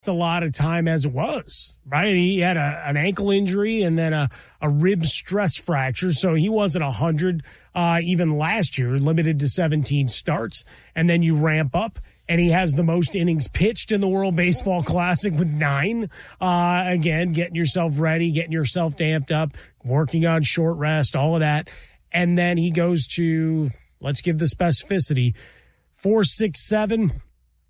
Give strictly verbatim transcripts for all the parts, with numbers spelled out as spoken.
a lot of time as it was, right? He had a, an ankle injury and then a, a rib stress fracture, so he wasn't one hundred uh, even last year, limited to seventeen starts, and then you ramp up. And he has the most innings pitched in the World Baseball Classic with nine. Uh, again, getting yourself ready, getting yourself damped up, working on short rest, all of that. And then he goes to, let's give the specificity, four six seven,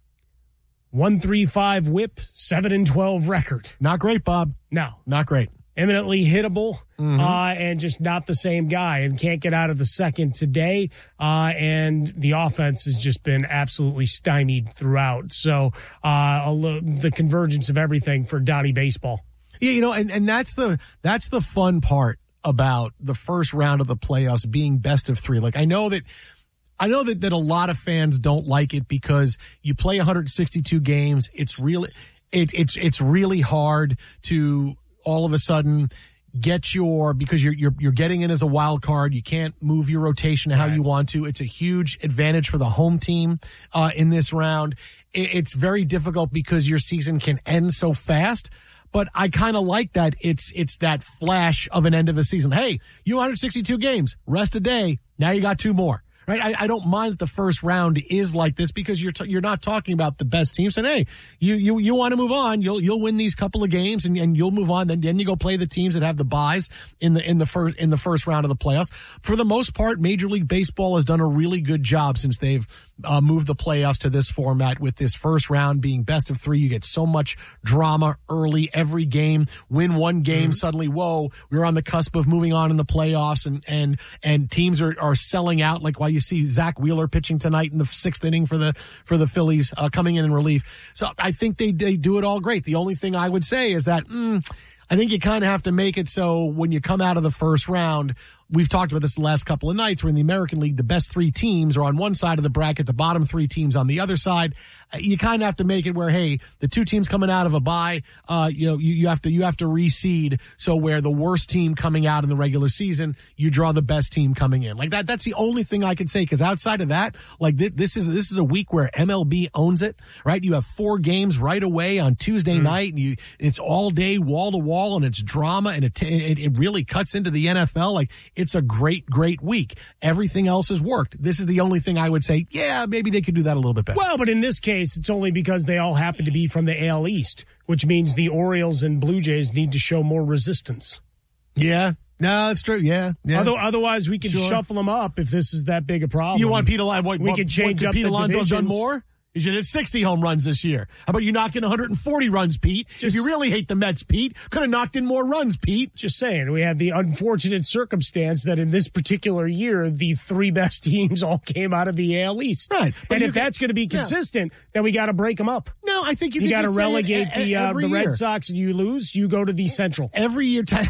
one three five whip, seven and twelve record. Not great, Bob. No. Not great. Eminently hittable, mm-hmm. uh, and just not the same guy, and can't get out of the second today. Uh, and the offense has just been absolutely stymied throughout. So uh, a lo- the convergence of everything for Donnie Baseball. Yeah, you know, and, and that's the that's the fun part about the first round of the playoffs being best of three. Like I know that. I know that, that a lot of fans don't like it because you play one hundred sixty-two games. It's really, it, it's it's really hard to all of a sudden get your, because you're you're you're getting in as a wild card. You can't move your rotation how right. you want to. It's a huge advantage for the home team uh, in this round. It, it's very difficult because your season can end so fast. But I kind of like that. It's it's that flash of an end of a season. Hey, you one hundred sixty-two games, rest a day. Now you got two more. Right, I, I don't mind that the first round is like this because you're t- you're not talking about the best teams. And hey, you you, you want to move on, you'll you'll win these couple of games and, and you'll move on. Then then you go play the teams that have the buys in the in the first in the first round of the playoffs. For the most part, Major League Baseball has done a really good job since they've uh, moved the playoffs to this format. With this first round being best of three, you get so much drama early. Every game, win one game, mm-hmm. suddenly, whoa, we're on the cusp of moving on in the playoffs, and and and teams are are selling out. Like why you see Zach Wheeler pitching tonight in the sixth inning for the for the Phillies, uh, coming in in relief. So I think they they do it all great. The only thing I would say is that mm, I think you kind of have to make it so when you come out of the first round. We've talked about this the last couple of nights where in the American League, the best three teams are on one side of the bracket, the bottom three teams on the other side. You kind of have to make it where, hey, the two teams coming out of a bye, uh, you know, you, you have to, you have to reseed. So where the worst team coming out in the regular season, you draw the best team coming in. Like that, that's the only thing I can say. Cause outside of that, like th- this is, this is a week where M L B owns it, right? You have four games right away on Tuesday mm. night and you, it's all day wall to wall and it's drama and it, it, it really cuts into the N F L. Like it's a great, great week. Everything else has worked. This is the only thing I would say, yeah, maybe they could do that a little bit better. Well, but in this case, it's only because they all happen to be from the A L East, which means the Orioles and Blue Jays need to show more resistance. Yeah. No, that's true. Yeah. yeah. Although, otherwise, we could sure. shuffle them up if this is that big a problem. You want Pete Alonso? We could change what, up Pete the Alonso divisions. done more? You should hit sixty home runs this year. How about you knock in one hundred forty runs, Pete? Just, if you really hate the Mets, Pete, could have knocked in more runs, Pete. Just saying, we had the unfortunate circumstance that in this particular year, the three best teams all came out of the A L East. Right. And if that's going to be consistent, yeah. then we got to break them up. No, I think you, you got to relegate it, the uh, the Red year. Sox and you lose, you go to the Central. Every year. T-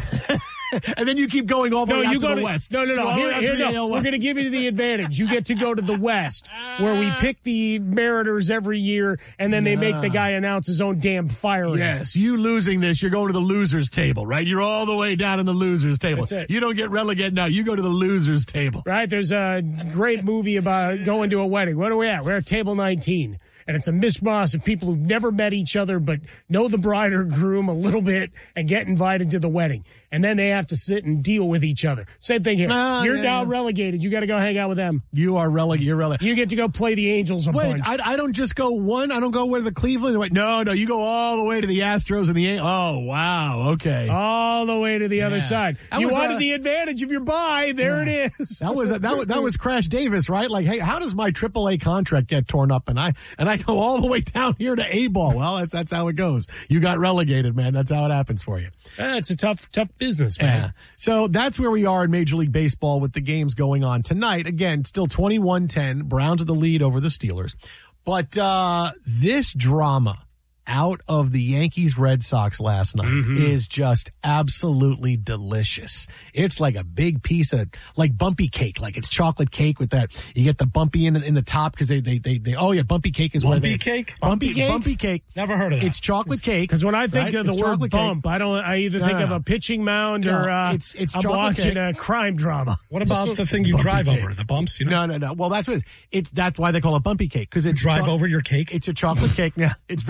and then you keep going all the no, way out you to go the to, West. No, no, no. Here, here, no. We're going to give you the advantage. You get to go to the West, where we pick the Mariners every year, and then they make the guy announce his own damn firing. Yes, you losing this, you're going to the losers table, right? You're all the way down in the losers table. That's it. You don't get relegated now. You go to the losers table. Right? There's a great movie about going to a wedding. What are we at? We're at table nineteen. And it's a mishmash of people who've never met each other but know the bride or groom a little bit and get invited to the wedding. And then they have to sit and deal with each other. Same thing here. Uh, you're yeah, now yeah. relegated. You got to go hang out with them. You are relegated. You're relegated. You get to go play the Angels a Wait, bunch. I, I don't just go one. I don't go where the Cleveland. Wait, no, no. You go all the way to the Astros and the Angels. Oh, wow. Okay. All the way to the yeah. other side. That you was, wanted uh, the advantage of your bye. There yeah. it is. That was that was that was Crash Davis, right? Like, hey, how does my triple A contract get torn up? And I and I go all the way down here to A ball. Well, that's that's how it goes. You got relegated, man. That's how it happens for you. Uh, it's a tough, tough business, man. Yeah. So that's where we are in Major League Baseball with the games going on tonight. Again, still twenty-one ten. Browns with the lead over the Steelers. But uh this drama out of the Yankees Red Sox last night mm-hmm. is just absolutely delicious. It's like a big piece of like bumpy cake, like it's chocolate cake with that. You get the bumpy in in the top because they, they they they oh yeah, bumpy cake is bumpy where they cake? bumpy, bumpy cake bumpy cake. Never heard of that. It's chocolate cake because when I think right? of the it's word bump, cake. I don't. I either no, think no, of no. a pitching mound no, or uh, it's it's I'm chocolate watching cake. a crime drama. What about the thing you drive cake. over the bumps? You know? No, no, no. Well, that's what it is. It's that's why they call it bumpy cake because it's drive cho- over your cake. It's a chocolate cake. Yeah, it's very flat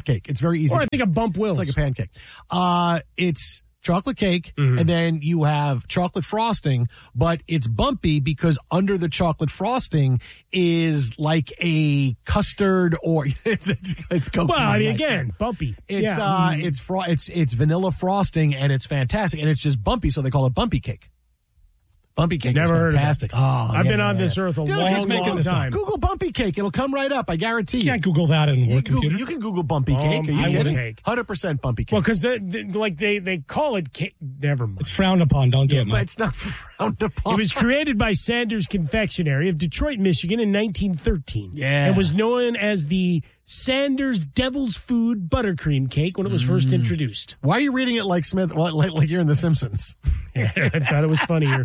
cake. It's very easy. Or I think a Bump Wills. It's like a pancake. Uh, it's chocolate cake, mm-hmm. and then you have chocolate frosting, but it's bumpy because under the chocolate frosting is like a custard or it's it's, it's coconut. Well, I mean, again, bumpy. It's yeah. uh, mm-hmm. it's fro- it's it's vanilla frosting, and it's fantastic, and it's just bumpy, so they call it bumpy cake. Bumpy cake Never is fantastic. Heard of oh, I've yeah, been on yeah, this yeah. earth a Dude, long, just long this time. Google bumpy cake. It'll come right up. I guarantee you. You can't Google that in you work Google, computer. you can Google bumpy Um, cake. Are you I kidding? wouldn't. one hundred percent bumpy cake. Well, because they, they, like they, they call it cake. Never mind. It's frowned upon. Don't do yeah, it, but Mike. it's not frowned upon. It was created by Sanders Confectionery of Detroit, Michigan in nineteen thirteen. Yeah. And was known as the Sanders Devil's Food Buttercream Cake when it was first introduced. Why are you reading it like Smith, like, like you're in The Simpsons? Yeah, I thought it was funnier.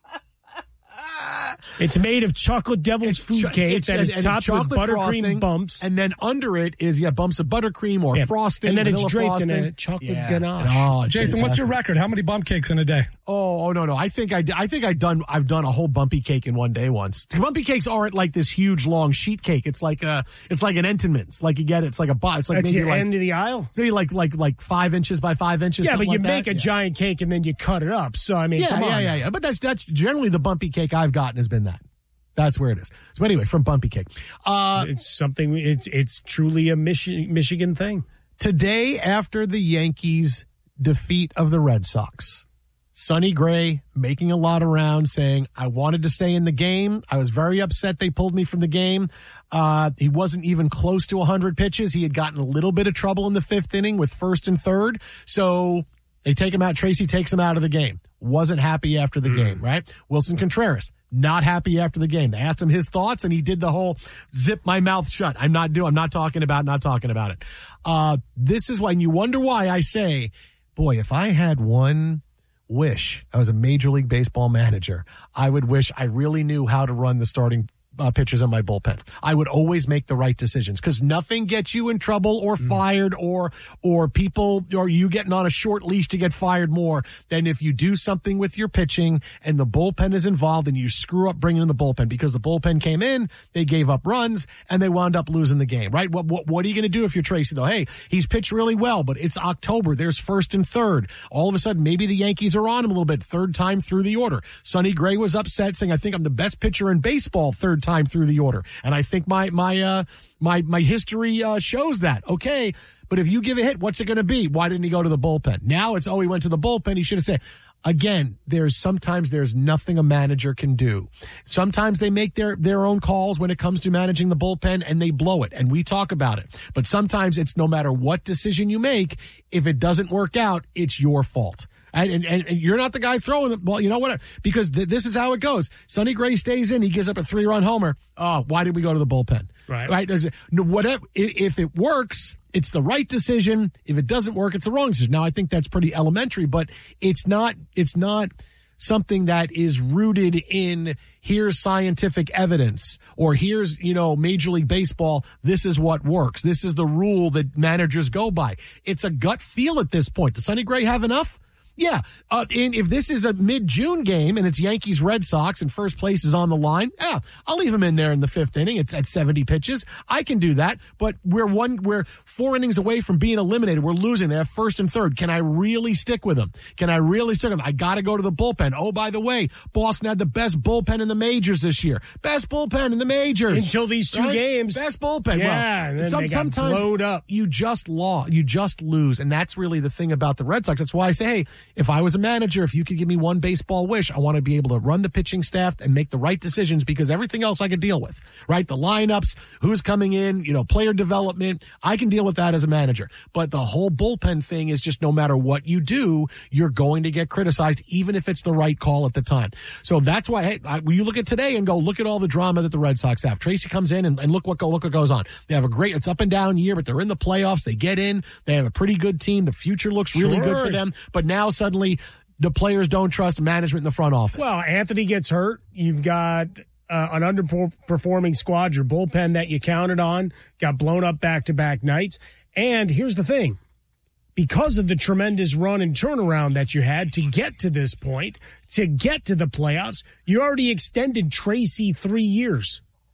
It's made of chocolate devil's It's food cho- cake it's- that and- is and topped with chocolate buttercream frosting, bumps. and then under it is yeah bumps of buttercream or Yeah. frosting, And then it's vanilla draped frosting. in a chocolate yeah. ganache. Oh, it's Jason, what's your fantastic. record? How many bump cakes in a day? Oh, oh no, no. I think I, I think I done I've done a whole bumpy cake in one day once. Bumpy cakes aren't like this huge long sheet cake. It's like a it's like an Entenmann's. Like you get it. It's like a bo- It's like That's maybe the like end of the aisle? maybe like like like five inches by five inches. Yeah, something but you like make that. a Yeah. giant cake and then you cut it up. So, I mean, Yeah, come yeah, on. yeah, yeah. But that's that's generally the bumpy cake I've gotten has been that. That's where it is. So anyway, from bumpy cake. Uh, It's something, it's it's truly a Michi- Michigan thing. Today, after the Yankees' defeat of the Red Sox, Sonny Gray making a lot of rounds saying, I wanted to stay in the game. I was very upset they pulled me from the game. Uh, he wasn't even close to one hundred pitches. He had gotten a little bit of trouble in the fifth inning with first and third. So they take him out. Tracy takes him out of the game. Wasn't happy after the mm. game, right? Wilson Contreras. Not happy after the game. They asked him his thoughts, and he did the whole zip my mouth shut. I'm not doing. I'm not talking about. Not talking about it. Uh, this is why, and you wonder why I say, boy, if I had one wish, I was a Major League Baseball manager, I would wish I really knew how to run the starting Uh, pitchers in my bullpen. I would always make the right decisions because nothing gets you in trouble or mm. fired or or people or you getting on a short leash to get fired more than if you do something with your pitching and the bullpen is involved and you screw up bringing in the bullpen because the bullpen came in, they gave up runs and they wound up losing the game, right? What what, what are you going to do if you're Tracy though? Hey, he's pitched really well, but it's October. There's first and third. All of a sudden, maybe the Yankees are on him a little bit. Third time through the order. Sonny Gray was upset saying, I think I'm the best pitcher in baseball third time through the order. And I think my, my, uh, my, my history, uh, shows that. Okay. But if you give a hit, what's it going to be? Why didn't he go to the bullpen? Now it's, oh, he went to the bullpen. He should have said, again, there's sometimes there's nothing a manager can do. Sometimes they make their, their own calls when it comes to managing the bullpen and they blow it. And we talk about it. But sometimes it's no matter what decision you make, if it doesn't work out, it's your fault. And, and, and you're not the guy throwing the ball. You know what? Because th- this is how it goes. Sonny Gray stays in. He gives up a three-run homer. Oh, why did we go to the bullpen? Right. Right. No, whatever. If it works, it's the right decision. If it doesn't work, it's the wrong decision. Now, I think that's pretty elementary, but it's not. It's not something that is rooted in here's scientific evidence or here's, you know, Major League Baseball. This is what works. This is the rule that managers go by. It's a gut feel at this point. Does Sonny Gray have enough? Yeah, uh, and if this is a mid-June game and it's Yankees-Red Sox and first place is on the line, yeah, I'll leave him in there in the fifth inning. It's at seventy pitches. I can do that, but we're one, we're four innings away from being eliminated. We're losing. They have first and third. Can I really stick with them? Can I really stick with them? I got to go to the bullpen. Oh, by the way, Boston had the best bullpen in the majors this year. Best bullpen in the majors until these two right? games. Best bullpen. Yeah, well, and then some, they got sometimes blowed up. You just lost. You just lose, and that's really the thing about the Red Sox. That's why I say, hey, if I was a manager, if you could give me one baseball wish, I want to be able to run the pitching staff and make the right decisions because everything else I could deal with, right? The lineups, who's coming in, you know, player development, I can deal with that as a manager. But the whole bullpen thing is just no matter what you do, you're going to get criticized, even if it's the right call at the time. So that's why, hey, I, when you look at today and go, look at all the drama that the Red Sox have. Tracy comes in and, and look what go, look what goes on. They have a great, it's up and down year, but they're in the playoffs. They get in. They have a pretty good team. The future looks really sure. good for them. But now suddenly, the players don't trust management in the front office. Well, Anthony gets hurt. You've got uh, an underperforming squad. Your bullpen that you counted on got blown up back-to-back nights. And here's the thing. Because of the tremendous run and turnaround that you had to get to this point, to get to the playoffs, you already extended Tracy three years.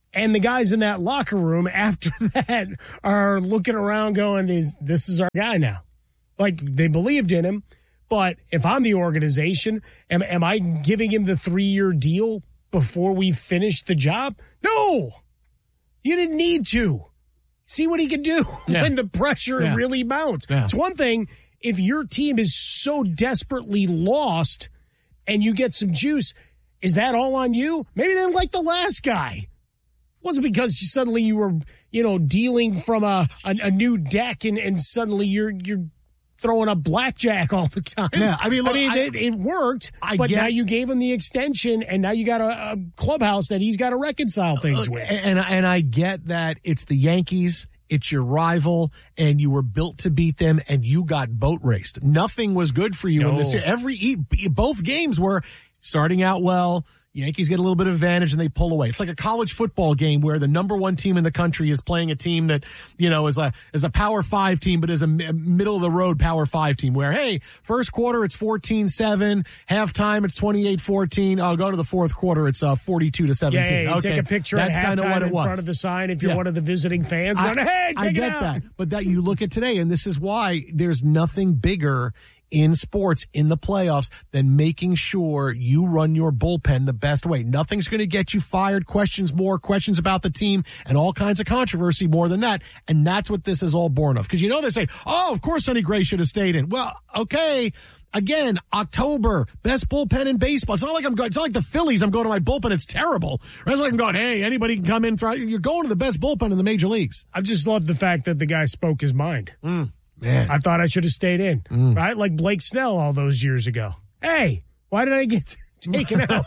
And the guys in that locker room after that are looking around going, "Is this is our guy now?" Like, they believed in him. But if I'm the organization, am, am I giving him the three-year deal before we finish the job? No. You didn't need to. See what he can do yeah. when the pressure yeah. really mounts. Yeah. It's one thing if your team is so desperately lost and you get some juice, is that all on you? Maybe they didn't like the last guy. It wasn't because you, suddenly you were, you know, dealing from a, a, a new deck and, and suddenly you're you're throwing up blackjack all the time. Yeah, I mean, look, I mean, I, it, it worked, I but get, now you gave him the extension, and now you got a, a clubhouse that he's got to reconcile things uh, with. And and I get that it's the Yankees, it's your rival, and you were built to beat them, and you got boat raced. Nothing was good for you no. in this year. Every both games were starting out well. Yankees get a little bit of advantage and they pull away. It's like a college football game where the number one team in the country is playing a team that, you know, is a, is a power five team, but is a middle of the road power five team where, hey, first quarter it's fourteen seven, halftime it's twenty-eight fourteen. I'll go to the fourth quarter. It's uh, forty-two to seventeen. Yeah, yeah, you okay. take a picture That's at kind of halftime what it in was. front of the sign if you're yeah. one of the visiting fans I, going, hey, take I it get out. that. But that you look at today, and this is why there's nothing bigger in sports in the playoffs than making sure you run your bullpen the best way. Nothing's going to get you fired. Questions more, questions about the team, and all kinds of controversy more than that. And that's what this is all born of. Because you know they say, oh, of course Sonny Gray should have stayed in. Well, okay. Again, October, best bullpen in baseball. It's not like I'm going, it's not like the Phillies. I'm going to my bullpen. It's terrible. It's like I'm going, hey, anybody can come in. Throw, you're going to the best bullpen in the major leagues. I just love the fact that the guy spoke his mind. Mm. Man. I thought I should have stayed in, mm. right? Like Blake Snell all those years ago. Hey, why did I get taken out?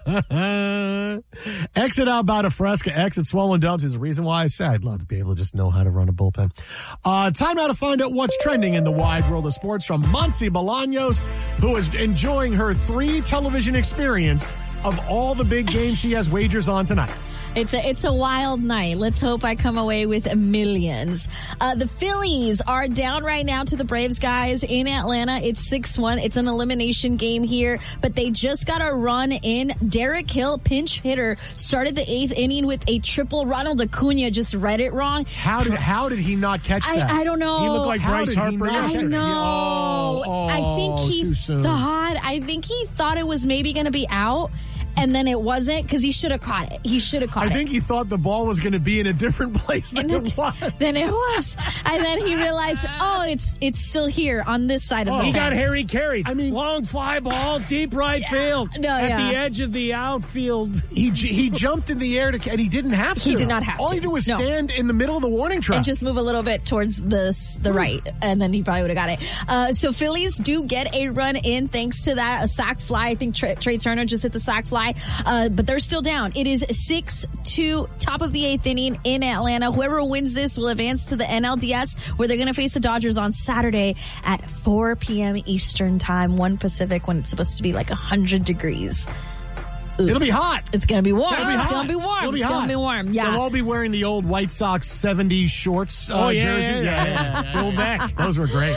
Exit out by the Fresca, exit Swollen Dumps is the reason why I said I'd love to be able to just know how to run a bullpen. Uh, time now to find out what's trending in the wide world of sports from Monse Bolaños, who is enjoying her three television experience of all the big games she has wagers on tonight. It's a it's a wild night. Let's hope I come away with millions. Uh, the Phillies are down right now to the Braves, guys, in Atlanta. It's six one. It's an elimination game here, but they just got a run in. Derek Hill, pinch hitter, started the eighth inning with a triple. Ronald Acuna just read it wrong. How did how did he not catch that? I, I don't know. He looked like How Bryce did he Harper not- yesterday. I know. Oh, oh, I think he too soon. thought. I think he thought it was maybe going to be out. And then it wasn't because he should have caught it. He should have caught I it. think he thought the ball was going to be in a different place than it was. Then it was. And then he realized, oh, it's it's still here on this side of Oh, the He fence. got Harry carried. I mean- long fly ball, deep right field, No, at yeah. the edge of the outfield. He he jumped in the air to, and he didn't have to. He did not have All to. he did was No. stand in the middle of the warning track. And just move a little bit towards the the right, and then he probably would have got it. Uh, so Phillies do get a run in thanks to that, a sac fly. I think Trey, Trey Turner just hit the sac fly, uh, but they're still down. It is six two, top of the eighth inning in Atlanta. Whoever wins this will advance to the N L D S, where they're going to face the Dodgers on Saturday at four p.m. Eastern time, one Pacific, when it's supposed to be like one hundred degrees. Ooh. It'll be hot. It's going to be warm. It'll be It's hot. going to be warm. It'll be it's hot. going to be warm. Yeah. They'll all be wearing the old White Sox seventies shorts uh, Oh, yeah, jersey. yeah, yeah, yeah. Full back. Those were great.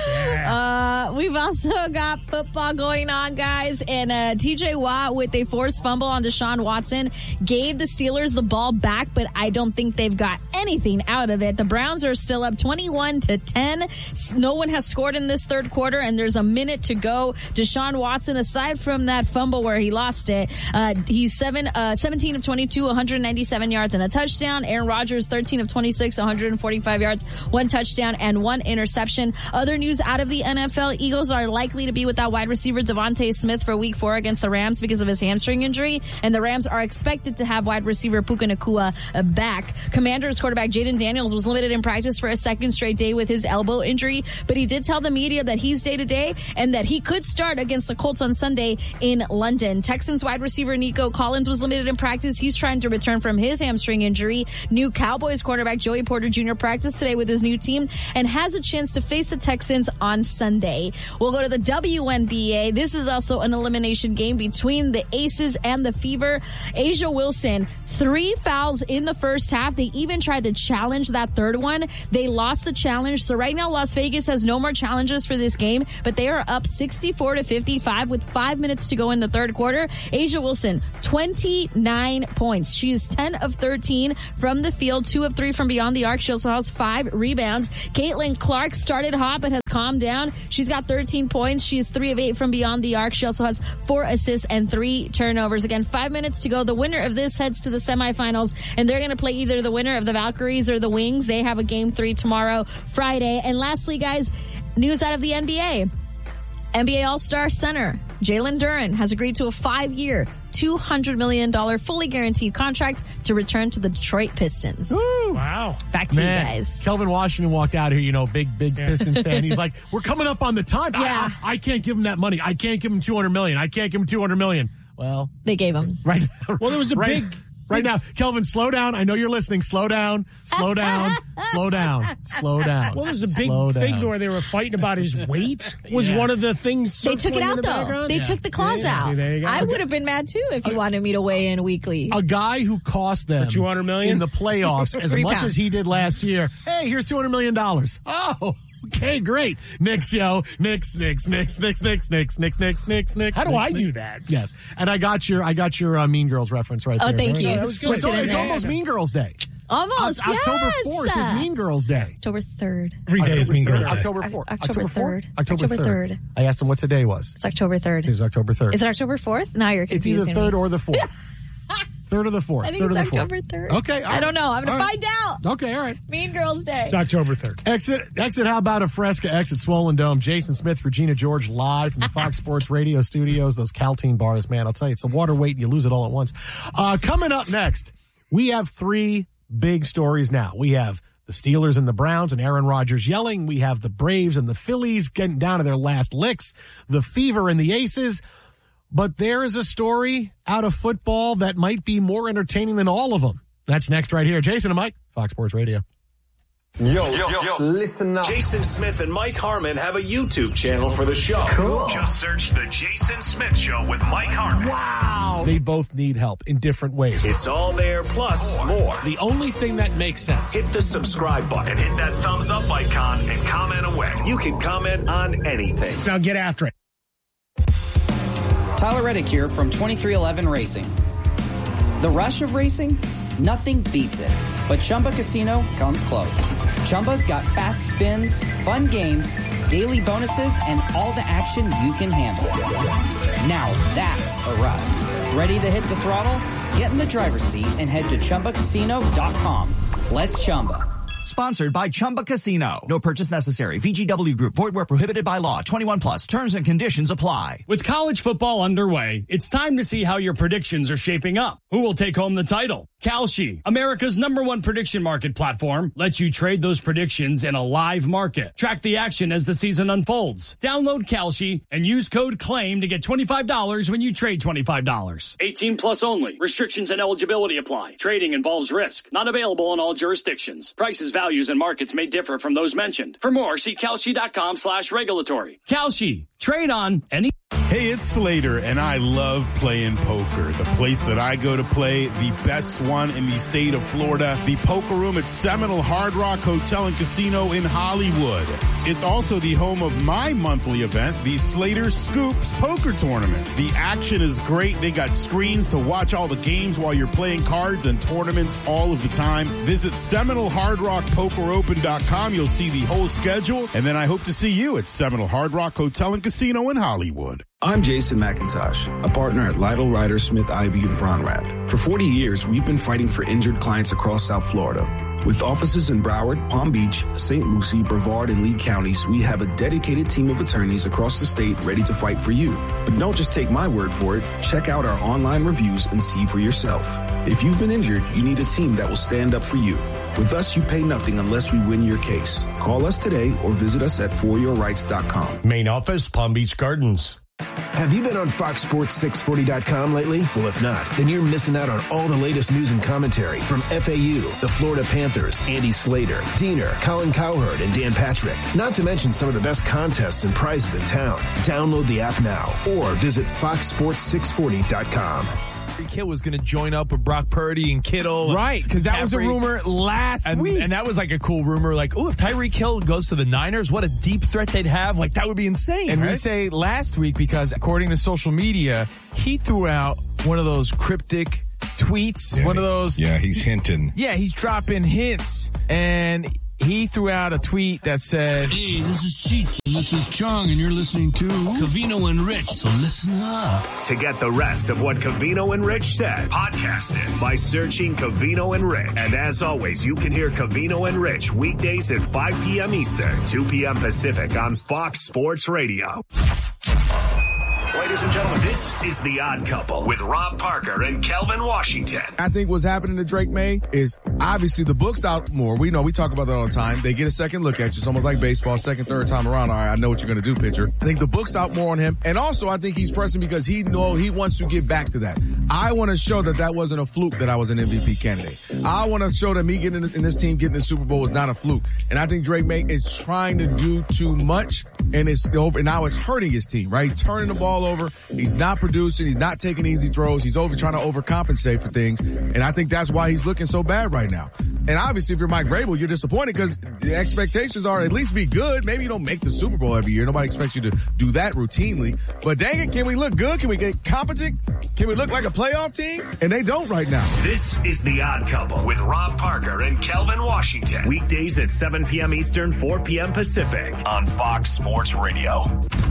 Uh, we've also got football going on, guys. And uh, T J Watt with a forced fumble on Deshaun Watson gave the Steelers the ball back, but I don't think they've got anything out of it. The Browns are still up twenty-one to ten. No one has scored in this third quarter, and there's a minute to go. Deshaun Watson, aside from that fumble where he lost it, uh, he's seven, uh, seventeen of twenty-two, one hundred ninety-seven yards and a touchdown. Aaron Rodgers, thirteen of twenty-six, one hundred forty-five yards, one touchdown, and one interception. Other news out of the N F L, Eagles are likely to be without wide receiver Devontae Smith for week four against the Rams because of his hamstring injury, and the Rams are expected to have wide receiver Puka Nacua uh, back. Commanders quarterback Jaden Daniels was limited in practice for a second straight day with his elbow injury, but he did tell the media that he's day-to-day and that he could start against the Colts on Sunday in London. Texans wide receiver Nico Collins was limited in practice. He's trying to return from his hamstring injury. New Cowboys quarterback Joey Porter Junior practiced today with his new team and has a chance to face the Texans on Sunday. We'll go to the W N B A. This is also an elimination game between the Aces and the Fever. Asia Wilson, three fouls in the first half. They even tried to challenge that third one. They lost the challenge. So right now Las Vegas has no more challenges for this game, but they are up sixty-four to fifty-five with five minutes to go in the third quarter. Asia Wilson, twenty-nine points. She is ten of thirteen from the field, two of three from beyond the arc. She also has five rebounds. Caitlin Clark started hot but has calmed down. She's got thirteen points. She is three of eight from beyond the arc. She also has four assists and three turnovers. Again, five minutes to go. The winner of this heads to the semifinals, and they're going to play either the winner of the Valkyries or the Wings. They have a game three tomorrow, Friday. And lastly, guys, news out of the N B A. N B A All-Star center Jalen Duren has agreed to a five-year, two hundred million dollars fully guaranteed contract to return to the Detroit Pistons. Woo. Wow. Back to Man, you guys. Kelvin Washington walked out here, you know, big, big Yeah. Pistons fan. He's like, we're coming up on the time. Yeah. I, I, I can't give him that money. I can't give him two hundred million dollars. I can't give him two hundred million dollars. Well, They gave him. right. Well, there was a right, big- Right now, Kelvin, slow down. I know you're listening. Slow down. Slow down. Slow down. Slow down. Well, there's a big Slow thing down. where they were fighting about his weight. Was Yeah. one of the things They took it circling in out, the though. background? They Yeah. took the clause Yeah, out. see, there you go. I would have been mad, too, if you wanted me to weigh in weekly. A guy who cost them two hundred million in the playoffs as Three much pounds. as he did last year. Hey, here's two hundred million dollars. Oh, okay, great. Knicks, yo. Knicks, Knicks, Knicks, Knicks, Knicks, Knicks, Knicks, Knicks, Knicks, Knicks. How do Knicks, I Knicks. do that? Yes. And I got your I got your uh, Mean Girls reference right Oh, there. thank Very you. nice. That was Slipped good. it in It's there. almost Mean Girls Day. Almost, Oc- yes. October fourth is Mean Girls Day. October third. Every day is Mean Girls Day. October fourth. October third. October October third. third. I asked him what today was. It's October third. It was October third. Is it October fourth? Now you're It's confusing either third me. or the fourth. Third or the fourth. I think third it's or the fourth. October third. Okay. all I don't right. know. I'm going All to right. find out. Okay, all right. Mean Girls Day. It's October third. Exit, exit. How about a Fresca? Exit Swollen Dome. Jason Smith, Regina George, live from the Fox Sports Radio studios. Those Caltine bars, man. I'll tell you, it's a water weight. You lose it all at once. Uh, coming up next, we have three big stories now. We have the Steelers and the Browns and Aaron Rodgers yelling. We have the Braves and the Phillies getting down to their last licks. The Fever and the Aces. But there is a story out of football that might be more entertaining than all of them. That's next right here. Jason and Mike, Fox Sports Radio. Yo, yo, yo, listen up. Jason Smith and Mike Harmon have a YouTube channel for the show. Cool. Just search The Jason Smith Show with Mike Harmon. Wow. They both need help in different ways. It's all there, plus more. The only thing that makes sense. Hit the subscribe button. Hit that thumbs up icon and comment away. You can comment on anything. Now get after it. Tyler Reddick here from twenty-three eleven Racing. The rush of racing? Nothing beats it. But Chumba Casino comes close. Chumba's got fast spins, fun games, daily bonuses, and all the action you can handle. Now that's a ride. Ready to hit the throttle? Get in the driver's seat and head to Chumba Casino dot com. Let's Chumba. Sponsored by Chumba Casino. No purchase necessary. V G W Group. Void where prohibited by law. twenty-one plus. Terms and conditions apply. With college football underway, it's time to see how your predictions are shaping up. Who will take home the title? Kalshi, America's number one prediction market platform, lets you trade those predictions in a live market. Track the action as the season unfolds. Download Kalshi and use code CLAIM to get twenty-five dollars when you trade twenty-five dollars. eighteen plus only. Restrictions and eligibility apply. Trading involves risk. Not available in all jurisdictions. Prices, values, and markets may differ from those mentioned. For more, see Kalshi.com slash regulatory. Kalshi. Trade on any... Hey, it's Slater, and I love playing poker. The place that I go to play, the best one in the state of Florida, the Poker Room at Seminole Hard Rock Hotel and Casino in Hollywood. It's also the home of my monthly event, the Slater Scoops Poker Tournament. The action is great. They got screens to watch all the games while you're playing cards and tournaments all of the time. Visit Seminole Hard Rock Poker Open dot com. You'll see the whole schedule, and then I hope to see you at Seminole Hard Rock Hotel and Casino in Hollywood. I'm Jason McIntosh, a partner at Lytle Ryder Smith Ivy in Fronrath. For forty years, we've been fighting for injured clients across South Florida. With offices in Broward, Palm Beach, Saint Lucie, Brevard, and Lee counties, we have a dedicated team of attorneys across the state ready to fight for you. But don't just take my word for it. Check out our online reviews and see for yourself. If you've been injured, you need a team that will stand up for you. With us, you pay nothing unless we win your case. Call us today or visit us at for your rights dot com. Main office, Palm Beach Gardens. Have you been on Fox Sports six forty dot com lately? Well, if not, then you're missing out on all the latest news and commentary from F A U, the Florida Panthers, Andy Slater, Diener, Colin Cowherd, and Dan Patrick. Not to mention some of the best contests and prizes in town. Download the app now or visit Fox Sports six forty dot com. Hill was going to join up with Brock Purdy and Kittle. Right, because that was a rumor last and, week. And that was like a cool rumor. Like, oh, if Tyreek Hill goes to the Niners, what a deep threat they'd have. Like, that would be insane. And right? we say last week because according to social media, he threw out one of those cryptic tweets, yeah, one of those. Yeah, he's hinting. Yeah, he's dropping hints. And he threw out a tweet that said, "Hey, this is Cheech, and this is Chong, and you're listening to Covino and Rich, so listen up." To get the rest of what Covino and Rich said, podcast it by searching Covino and Rich. And as always, you can hear Covino and Rich weekdays at five p.m. Eastern, two p.m. Pacific on Fox Sports Radio. Ladies and gentlemen, this is The Odd Couple with Rob Parker and Kelvin Washington. I think what's happening to Drake May is obviously the book's out more. We know, we talk about that all the time. They get a second look at you. It's almost like baseball, second, third time around. All right, I know what you're going to do, pitcher. I think the book's out more on him. And also, I think he's pressing because he know he wants to get back to that. I want to show that that wasn't a fluke that I was an M V P candidate. I want to show that me getting in, in this team, getting the Super Bowl was not a fluke. And I think Drake May is trying to do too much, and it's over. Now it's hurting his team, right? He's turning the ball over. He's not producing. He's not taking easy throws. He's over trying to overcompensate for things. And I think that's why he's looking so bad right now. And obviously, if you're Mike Vrabel, you're disappointed because the expectations are at least be good. Maybe you don't make the Super Bowl every year. Nobody expects you to do that routinely. But dang it, can we look good? Can we get competent? Can we look like a playoff team? And they don't right now. This is The Odd Couple with Rob Parker and Kelvin Washington. Weekdays at seven p.m. Eastern, four p.m. Pacific on Fox Sports Radio.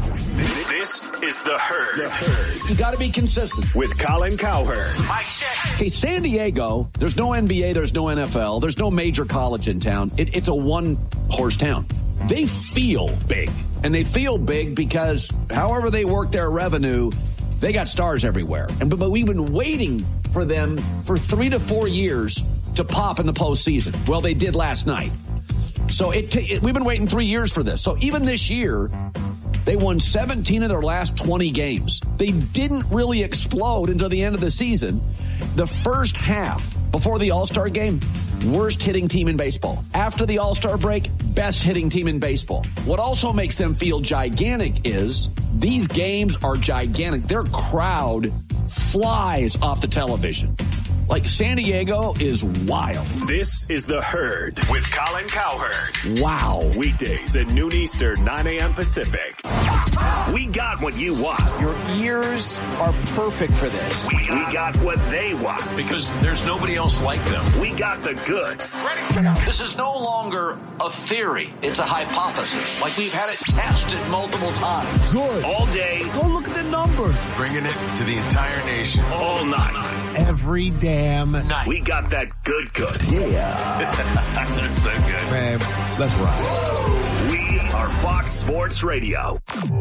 This is The Herd. The Herd. You got to be consistent. With Colin Cowherd. Mike check. Okay, San Diego, there's no N B A, there's no N F L, there's no major college in town. It, it's a one-horse town. They feel big. And they feel big because however they work their revenue, they got stars everywhere. And but, but we've been waiting for them for three to four years to pop in the postseason. Well, they did last night. So it, t- it we've been waiting three years for this. So even this year, they won seventeen of their last twenty games. They didn't really explode until the end of the season. The first half, before the All-Star game, worst hitting team in baseball. After the All-Star break, best hitting team in baseball. What also makes them feel gigantic is these games are gigantic. Their crowd flies off the television. Like, San Diego is wild. This is The Herd with Colin Cowherd. Wow. Weekdays at noon Eastern, nine a.m. Pacific. We got what you want. Your ears are perfect for this. We got, we got what they want. Because there's nobody else like them. We got the goods. This is no longer a theory. It's a hypothesis. Like, we've had it tested multiple times. Good. All day. Go look at the numbers. Bringing it to the entire nation. All night. Every damn night. We got that good good. Yeah. That's so good. Man, let's ride. We are Fox Sports Radio.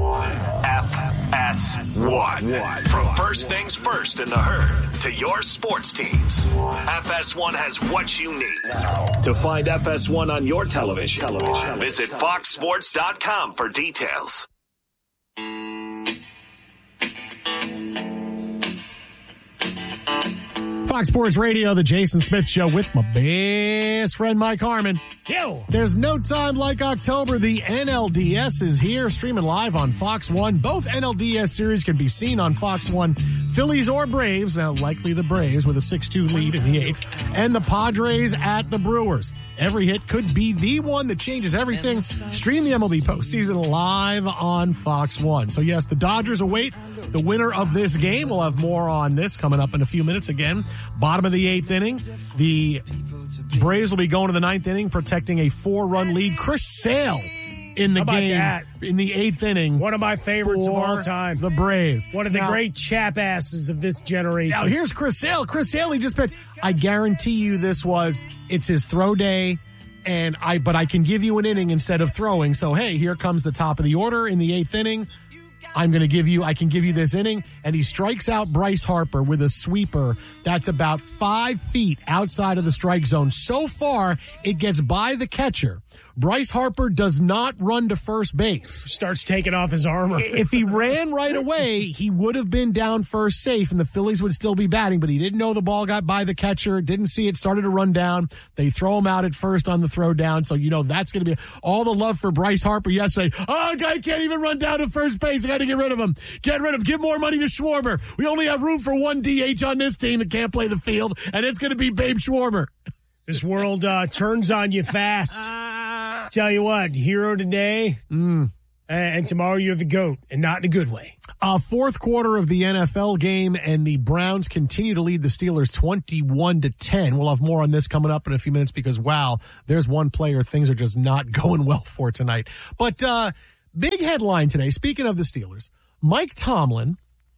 F S one. From first things first in The Herd to your sports teams, F S one has what you need. To find F S one on your television, television. visit fox sports dot com for details. Fox Sports Radio, the Jason Smith Show with my best friend Mike Harmon. Yo. There's no time like October. The N L D S is here, streaming live on Fox one. Both N L D S series can be seen on Fox one. Phillies or Braves, now likely the Braves with a six two lead in the eighth, and the Padres at the Brewers. Every hit could be the one that changes everything. Stream the M L B postseason live on Fox one. So yes, the Dodgers await the winner of this game. We'll have more on this coming up in a few minutes again. Bottom of the eighth inning. The Braves will be going to the ninth inning, protecting a four-run lead. Chris Sale in the How about game that? in the eighth inning. One of my favorites of for all time. The Braves. One of the Now- great chap asses of this generation. Now here's Chris Sale. Chris Sale, he just pitched. I guarantee you this was, it's his throw day. And I, but I can give you an inning instead of throwing. So, hey, here comes the top of the order in the eighth inning. I'm going to give you, I can give you this inning. And he strikes out Bryce Harper with a sweeper that's about five feet outside of the strike zone. So far, it gets by the catcher. Bryce Harper does not run to first base. Starts taking off his armor. If he ran right away, he would have been down first safe and the Phillies would still be batting, but he didn't know the ball got by the catcher, didn't see it, started to run down. They throw him out at first on the throw down. So, you know, that's going to be all the love for Bryce Harper yesterday. Oh, guy can't even run down to first base. I got to get rid of him. Get rid of him. Give more money to Schwarber. We only have room for one D H on this team that can't play the field, and it's going to be Babe Schwarber. This world uh, turns on you fast. Tell you what, hero today, mm. and tomorrow you're the GOAT, and not in a good way. Uh, fourth quarter of the N F L game, and the Browns continue to lead the Steelers twenty-one to ten. We'll have more on this coming up in a few minutes because, wow, there's one player things are just not going well for tonight. But uh, big headline today, speaking of the Steelers, Mike Tomlin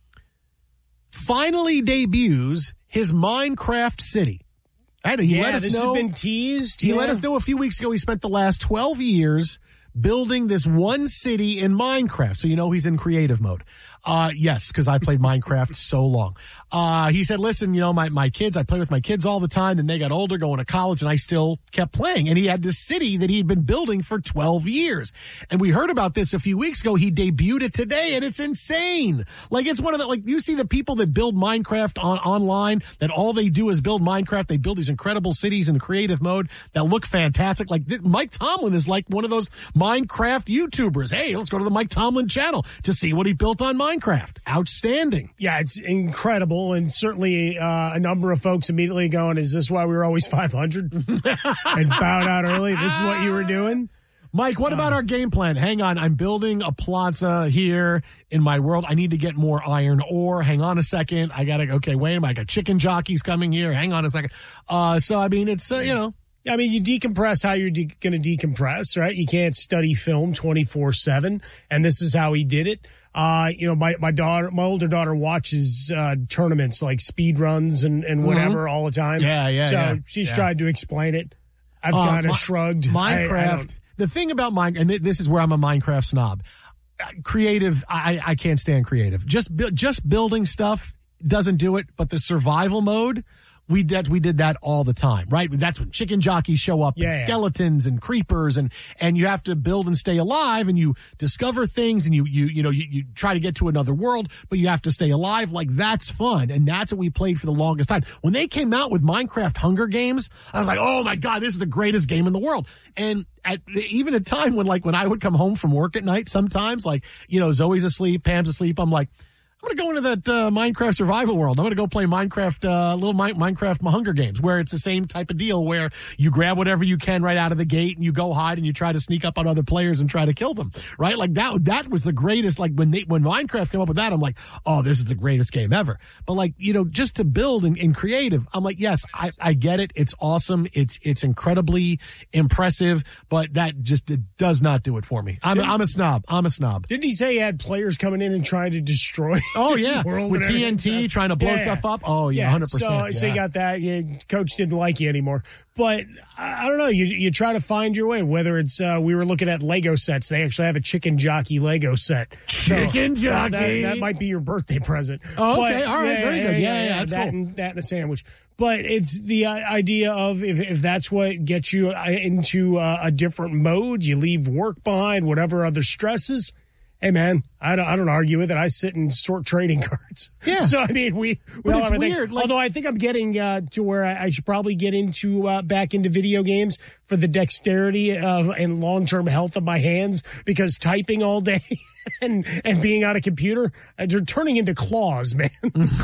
finally debuts his Minecraft city. And he yeah, let us this know, has been teased. He yeah. let us know a few weeks ago he spent the last twelve years building this one city in Minecraft. So you know he's in creative mode. Uh, yes, because I played Minecraft so long. Uh, he said, listen, you know, my, my kids, I play with my kids all the time. Then they got older, going to college, and I still kept playing. And he had this city that he'd been building for twelve years. And we heard about this a few weeks ago. He debuted it today, and it's insane. Like, it's one of the, like, you see the people that build Minecraft on online, that all they do is build Minecraft. They build these incredible cities in creative mode that look fantastic. Like, th- Mike Tomlin is like one of those Minecraft YouTubers. Hey, let's go to the Mike Tomlin channel to see what he built on Minecraft. Outstanding. Yeah, it's incredible. And certainly uh, a number of folks immediately going, is this why we were always five hundred? And bowed out early. This is what you were doing? Mike, what uh, about our game plan? Hang on. I'm building a plaza here in my world. I need to get more iron ore. Hang on a second. I got to, okay, wait a minute. I got chicken jockeys coming here. Hang on a second. Uh, so, I mean, it's, uh, you know. I mean, you decompress how you're de- going to decompress, right? You can't study film twenty-four seven, and this is how he did it. Uh, you know, my, my daughter, my older daughter watches uh, tournaments like speed runs and, and whatever mm-hmm. all the time. Yeah, yeah, so yeah. she's yeah. tried to explain it. I've uh, kind of my, shrugged. Minecraft, I, I the thing about Minecraft, and th- this is where I'm a Minecraft snob. Creative, I, I can't stand creative. Just, bu- just building stuff doesn't do it, but the survival mode, We did we did that all the time, right? That's when chicken jockeys show up, yeah, and yeah. skeletons and creepers, and and you have to build and stay alive, and you discover things, and you you you know you, you try to get to another world, but you have to stay alive. Like, that's fun, and that's what we played for the longest time. When they came out with Minecraft Hunger Games, I was like, oh my god, this is the greatest game in the world. And at even a time when like when I would come home from work at night, sometimes like you know Zoe's asleep, Pam's asleep, I'm like, I'm going to go into that uh, Minecraft survival world. I'm going to go play Minecraft, uh, little Mi- Minecraft Hunger Games, where it's the same type of deal where you grab whatever you can right out of the gate and you go hide and you try to sneak up on other players and try to kill them, right? Like that, that was the greatest. Like when they, when Minecraft came up with that, I'm like, oh, this is the greatest game ever. But like, you know, just to build in, in creative, I'm like, yes, I, I get it. It's awesome. It's, it's incredibly impressive, but that just it does not do it for me. I'm, I'm a snob. I'm a snob. Didn't he say he had players coming in and trying to destroy? Oh yeah, with T N T trying to blow yeah. stuff up. Oh yeah, yeah. one hundred percent. So, yeah. so you got that. Yeah, coach didn't like you anymore. But I, I don't know. You you try to find your way. Whether it's uh, we were looking at Lego sets. They actually have a chicken jockey Lego set. Chicken so, jockey. That, that might be your birthday present. Oh, okay. But, All right. Yeah, Very good. Yeah, yeah. yeah that's that cool. and that and a sandwich. But it's the uh, idea of if, if that's what gets you uh, into uh, a different mode, you leave work behind, whatever other stresses. Hey man, I don't, I don't argue with it. I sit and sort trading cards. Yeah. So I mean, we. we but all it's have a weird. Thing. Like, Although I think I'm getting uh, to where I, I should probably get into uh, back into video games for the dexterity of and long term health of my hands, because typing all day and and being on a computer, uh, they're turning into claws, man.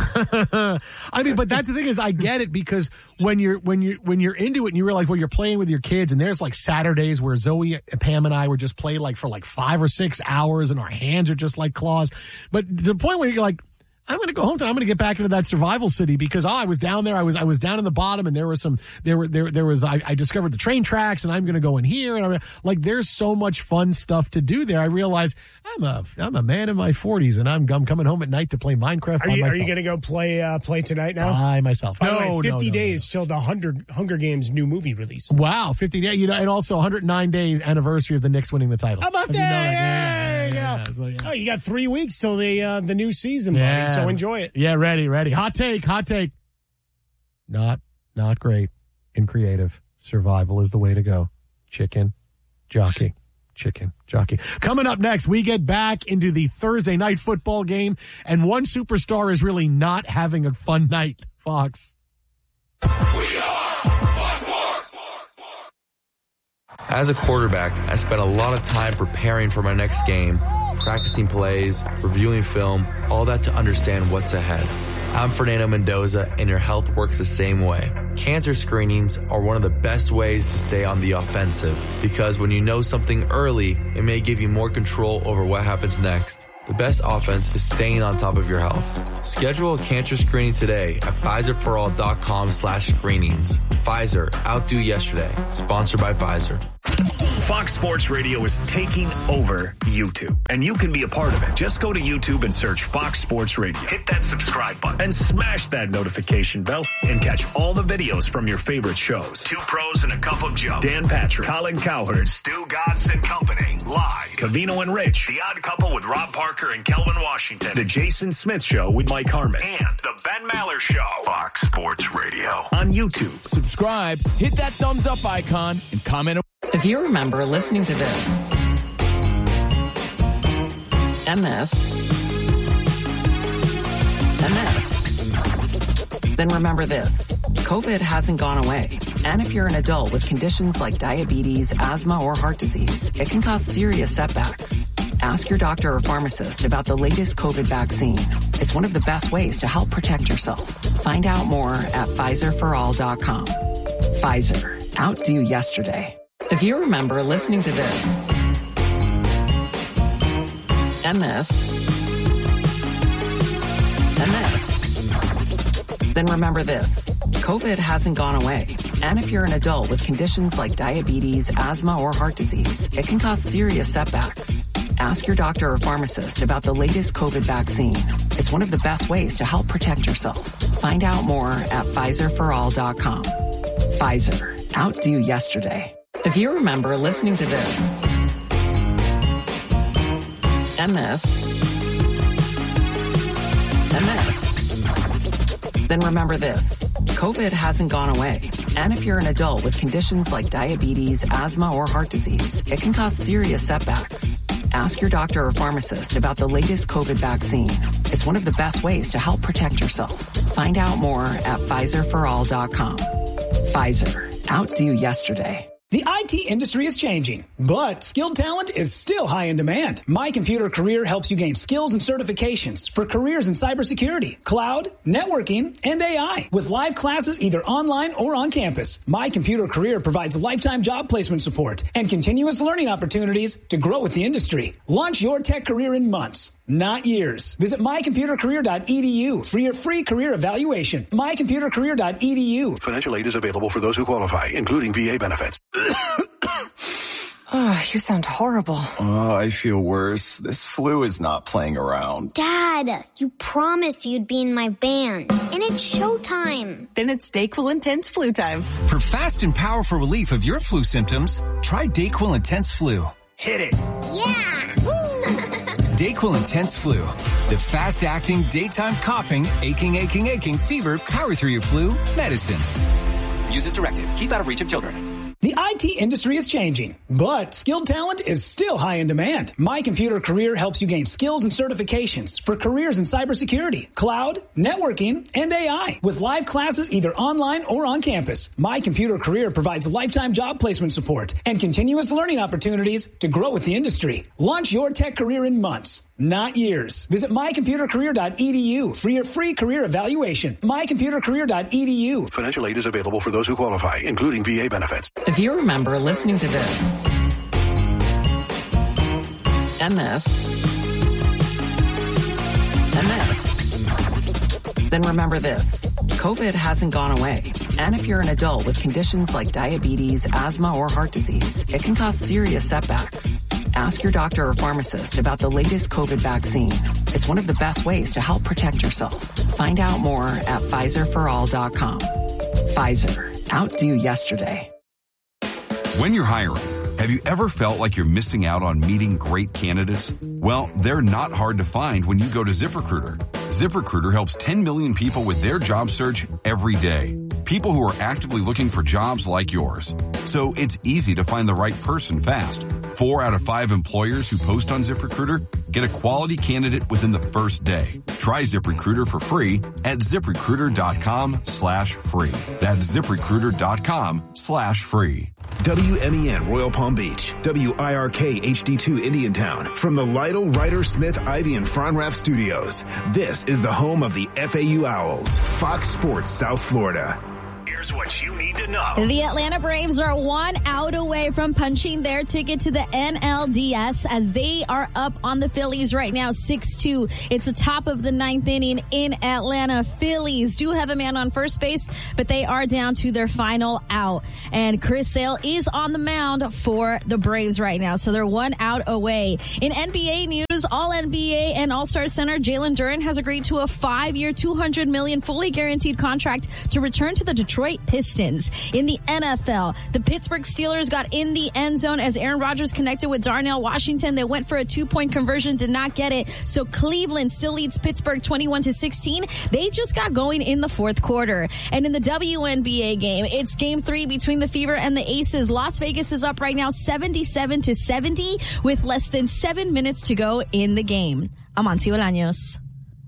I mean, but that's the thing is, I get it, because when you're when you when you're into it and you realize, well, you're playing with your kids, and there's like Saturdays where Zoe, Pam, and I would just play like for like five or six hours, and our hands are just like claws. But to the point where you're like, I'm going to go home tonight. I'm going to get back into that survival city, because oh, I was down there. I was I was down in the bottom, and there was some there were there there was I, I discovered the train tracks, and I'm going to go in here, and I'm, like there's so much fun stuff to do there. I realize I'm a I'm a man in my forties, and I'm I'm coming home at night to play Minecraft Are by you, myself. are you going to go play uh, play tonight now? By myself. By no, the way, fifty no, no, days no, no. till the Hunger Hunger Games new movie release. Wow, fifty days. You know, and also one hundred nine days anniversary of the Knicks winning the title. How about that? You know that? Yeah, Yeah, yeah, yeah. So, yeah. Oh, you got three weeks till the uh, the new season, buddy. Yeah. So enjoy it. Yeah, ready, ready. Hot take, hot take. Not, not great in creative. Survival is the way to go. Chicken, jockey, chicken, jockey. Coming up next, we get back into the Thursday night football game, and one superstar is really not having a fun night. Fox. As a quarterback, I spent a lot of time preparing for my next game, practicing plays, reviewing film, all that to understand what's ahead. I'm Fernando Mendoza, and your health works the same way. Cancer screenings are one of the best ways to stay on the offensive because when you know something early, it may give you more control over what happens next. The best offense is staying on top of your health. Schedule a cancer screening today at Pfizerforall.com slash screenings. Pfizer, outdo yesterday. Sponsored by Pfizer. Fox Sports Radio is taking over YouTube, and you can be a part of it. Just go to YouTube and search Fox Sports Radio. Hit that subscribe button and smash that notification bell and catch all the videos from your favorite shows. Two Pros and a Cup of Joe. Dan Patrick, Colin Cowherd, Stu Gatz and Company. Live. Covino and Rich. The Odd Couple with Rob Parker and Kelvin Washington. The Jason Smith Show with Mike Harmon. And the Ben Maller Show. Fox Sports Radio. On YouTube. Subscribe, hit that thumbs up icon, and comment. If you remember listening to this, and this, and this, then remember this. COVID hasn't gone away. And if you're an adult with conditions like diabetes, asthma, or heart disease, it can cause serious setbacks. Ask your doctor or pharmacist about the latest COVID vaccine. It's one of the best ways to help protect yourself. Find out more at Pfizer for all dot com. Pfizer, outdo yesterday. If you remember listening to this, and this, and this, then remember this. COVID hasn't gone away. And if you're an adult with conditions like diabetes, asthma, or heart disease, it can cause serious setbacks. Ask your doctor or pharmacist about the latest COVID vaccine. It's one of the best ways to help protect yourself. Find out more at Pfizer for all dot com. Pfizer, outdo yesterday. If you remember listening to this, and this, and this, then remember this. COVID hasn't gone away. And if you're an adult with conditions like diabetes, asthma, or heart disease, it can cause serious setbacks. Ask your doctor or pharmacist about the latest COVID vaccine. It's one of the best ways to help protect yourself. Find out more at Pfizer for all dot com. Pfizer, outdo yesterday. The I T industry is changing, but skilled talent is still high in demand. My Computer Career helps you gain skills and certifications for careers in cybersecurity, cloud, networking, and A I. With live classes either online or on campus, My Computer Career provides lifetime job placement support and continuous learning opportunities to grow with the industry. Launch your tech career in months, not years. Visit my computer career dot e d u for your free career evaluation. my computer career dot e d u. Financial aid is available for those who qualify, including V A benefits. Oh, you sound horrible. Oh, I feel worse. This flu is not playing around. Dad, you promised you'd be in my band, and it's showtime. Then it's DayQuil Intense Flu time. For fast and powerful relief of your flu symptoms, try DayQuil Intense Flu. Hit it. Yeah. DayQuil Intense Flu. The fast-acting, daytime coughing, aching, aching, aching, fever, power through your flu medicine. Use as directed. Keep out of reach of children. The I T industry is changing, but skilled talent is still high in demand. My Computer Career helps you gain skills and certifications for careers in cybersecurity, cloud, networking, and A I. With live classes either online or on campus, My Computer Career provides lifetime job placement support and continuous learning opportunities to grow with the industry. Launch your tech career in months, not years. Visit my computer career dot e d u for your free career evaluation. my computer career dot e d u. Financial aid is available for those who qualify, including V A benefits. If you remember listening to this, and this, and this, then remember this. COVID hasn't gone away. And if you're an adult with conditions like diabetes, asthma, or heart disease, it can cause serious setbacks. Ask your doctor or pharmacist about the latest COVID vaccine. It's one of the best ways to help protect yourself. Find out more at Pfizer for all dot com. Pfizer, outdo yesterday. When you're hiring, have you ever felt like you're missing out on meeting great candidates? Well, they're not hard to find when you go to ZipRecruiter. ZipRecruiter helps ten million people with their job search every day. People who are actively looking for jobs like yours. So it's easy to find the right person fast. Four out of five employers who post on ZipRecruiter get a quality candidate within the first day. Try ZipRecruiter for free at ZipRecruiter.com slash free. That's ZipRecruiter.com slash free. W M E N Royal Palm Beach, W I R K H D two Indiantown. From the Lytle, Ryder, Smith, Ivy, and Fronrath studios, this is the home of the F A U Owls, Fox Sports South Florida. Here's what you need to know. The Atlanta Braves are one out away from punching their ticket to the N L D S as they are up on the Phillies right now, six two. It's the top of the ninth inning in Atlanta. Phillies do have a man on first base, but they are down to their final out. And Chris Sale is on the mound for the Braves right now, so they're one out away. In N B A news, All N B A and All-Star center Jalen Duren has agreed to a five-year, two hundred million dollars fully guaranteed contract to return to the Detroit Pistons. In the N F L, the Pittsburgh Steelers got in the end zone as Aaron Rodgers connected with Darnell Washington. They went for a two-point conversion, did not get it. So Cleveland still leads Pittsburgh twenty-one to sixteen. They just got going in the fourth quarter. And in the W N B A game, it's game three between the Fever and the Aces. Las Vegas is up right now seventy-seven to seventy with less than seven minutes to go in the game. Amancio Bolaños.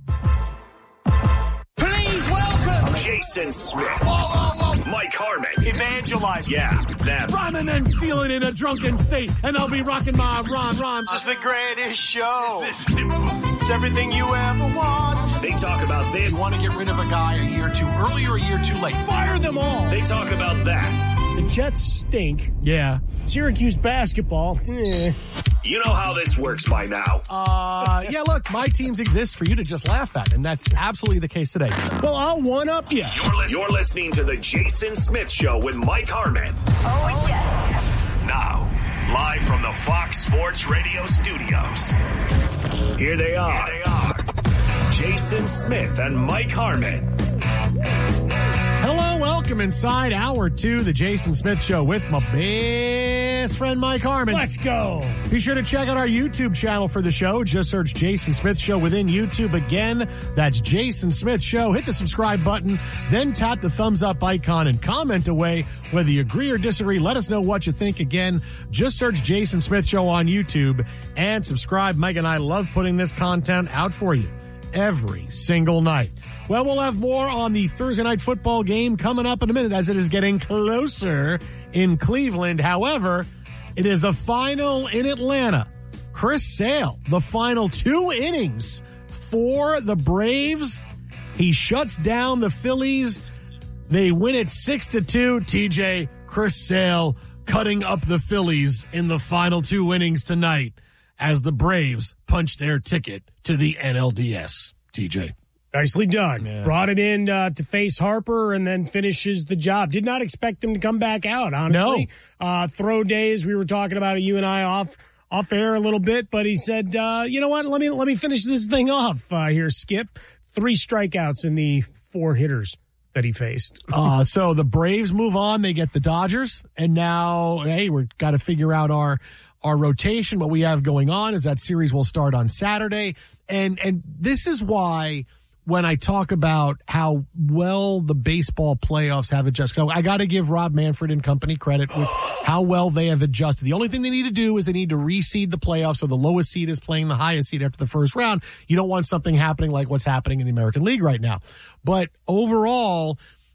Please welcome Jason Smith. Oh, oh, oh. Mike Harmon. Evangelize. Yeah, them. Rhyming and stealing in a drunken state, and I'll be rocking my rhyme rhyme. This is the greatest show. This is, it's everything you ever want. They talk about this. You want to get rid of a guy a year too early or a year too late? Fire them all. They talk about that. The Jets stink. Yeah. Syracuse basketball. Eh. You know how this works by now. Uh, yeah, look, my teams exist for you to just laugh at, and that's absolutely the case today. Well, I'll one-up you. You're, li- you're listening to the Jason Smith Show with Mike Harmon. Oh, yeah. Now, live from the Fox Sports Radio studios. Here they are. Here they are. Jason Smith and Mike Harmon. Hello, welcome inside hour two, the Jason Smith Show with my best friend Mike Harmon. Let's go. Be sure to check out our YouTube channel for the show. Just search Jason Smith Show within YouTube. Again, that's Jason Smith Show. Hit the subscribe button, then tap the thumbs up icon and comment away whether you agree or disagree. Let us know what you think. Again, just search Jason Smith Show on YouTube and subscribe. Mike and I love putting this content out for you every single night. Well, we'll have more on the Thursday night football game coming up in a minute as it is getting closer in Cleveland. However, it is a final in Atlanta. Chris Sale, the final two innings for the Braves. He shuts down the Phillies. They win it six to two. T J, Chris Sale cutting up the Phillies in the final two innings tonight as the Braves punch their ticket to the N L D S. T J. Nicely done. Yeah. Brought it in uh, to face Harper and then finishes the job. Did not expect him to come back out, honestly. No. Uh, throw days, we were talking about it, you and I off off air a little bit, but he said, uh, you know what, let me let me finish this thing off uh, here, Skip. Three strikeouts in the four hitters that he faced. uh, so the Braves move on. They get the Dodgers. And now, hey, we've got to figure out our our rotation. What we have going on is that series will start on Saturday. And and this is why when I talk about how well the baseball playoffs have adjusted, so I got to give Rob Manfred and company credit with how well they have adjusted. The only thing they need to do is they need to reseed the playoffs so the lowest seed is playing the highest seed after the first round. You don't want something happening like what's happening in the American League right now. But overall,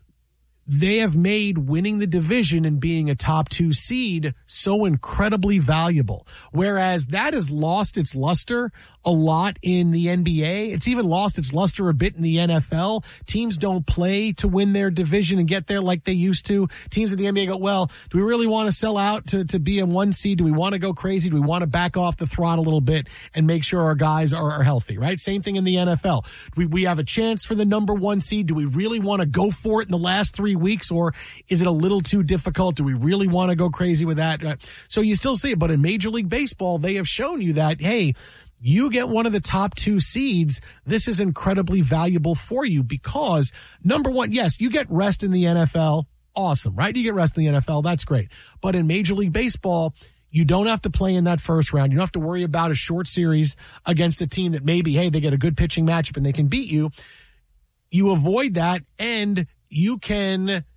they have made winning the division and being a top two seed so incredibly valuable. Whereas that has lost its luster a lot in the N B A. It's even lost its luster a bit in the N F L. Teams don't play to win their division and get there like they used to. Teams in the N B A go, well, do we really want to sell out to, to be in one seed? Do we want to go crazy? Do we want to back off the throttle a little bit and make sure our guys are, are healthy, right? Same thing in the N F L. Do we, we have a chance for the number one seed. Do we really want to go for it in the last three weeks, or is it a little too difficult? Do we really want to go crazy with that? Uh, so you still see it, but in Major League Baseball, they have shown you that, hey, you get one of the top two seeds, this is incredibly valuable for you because, number one, yes, you get rest in the N F L. Awesome, right? You get rest in the N F L. That's great. But in Major League Baseball, you don't have to play in that first round. You don't have to worry about a short series against a team that maybe, hey, they get a good pitching matchup and they can beat you. You avoid that, and you can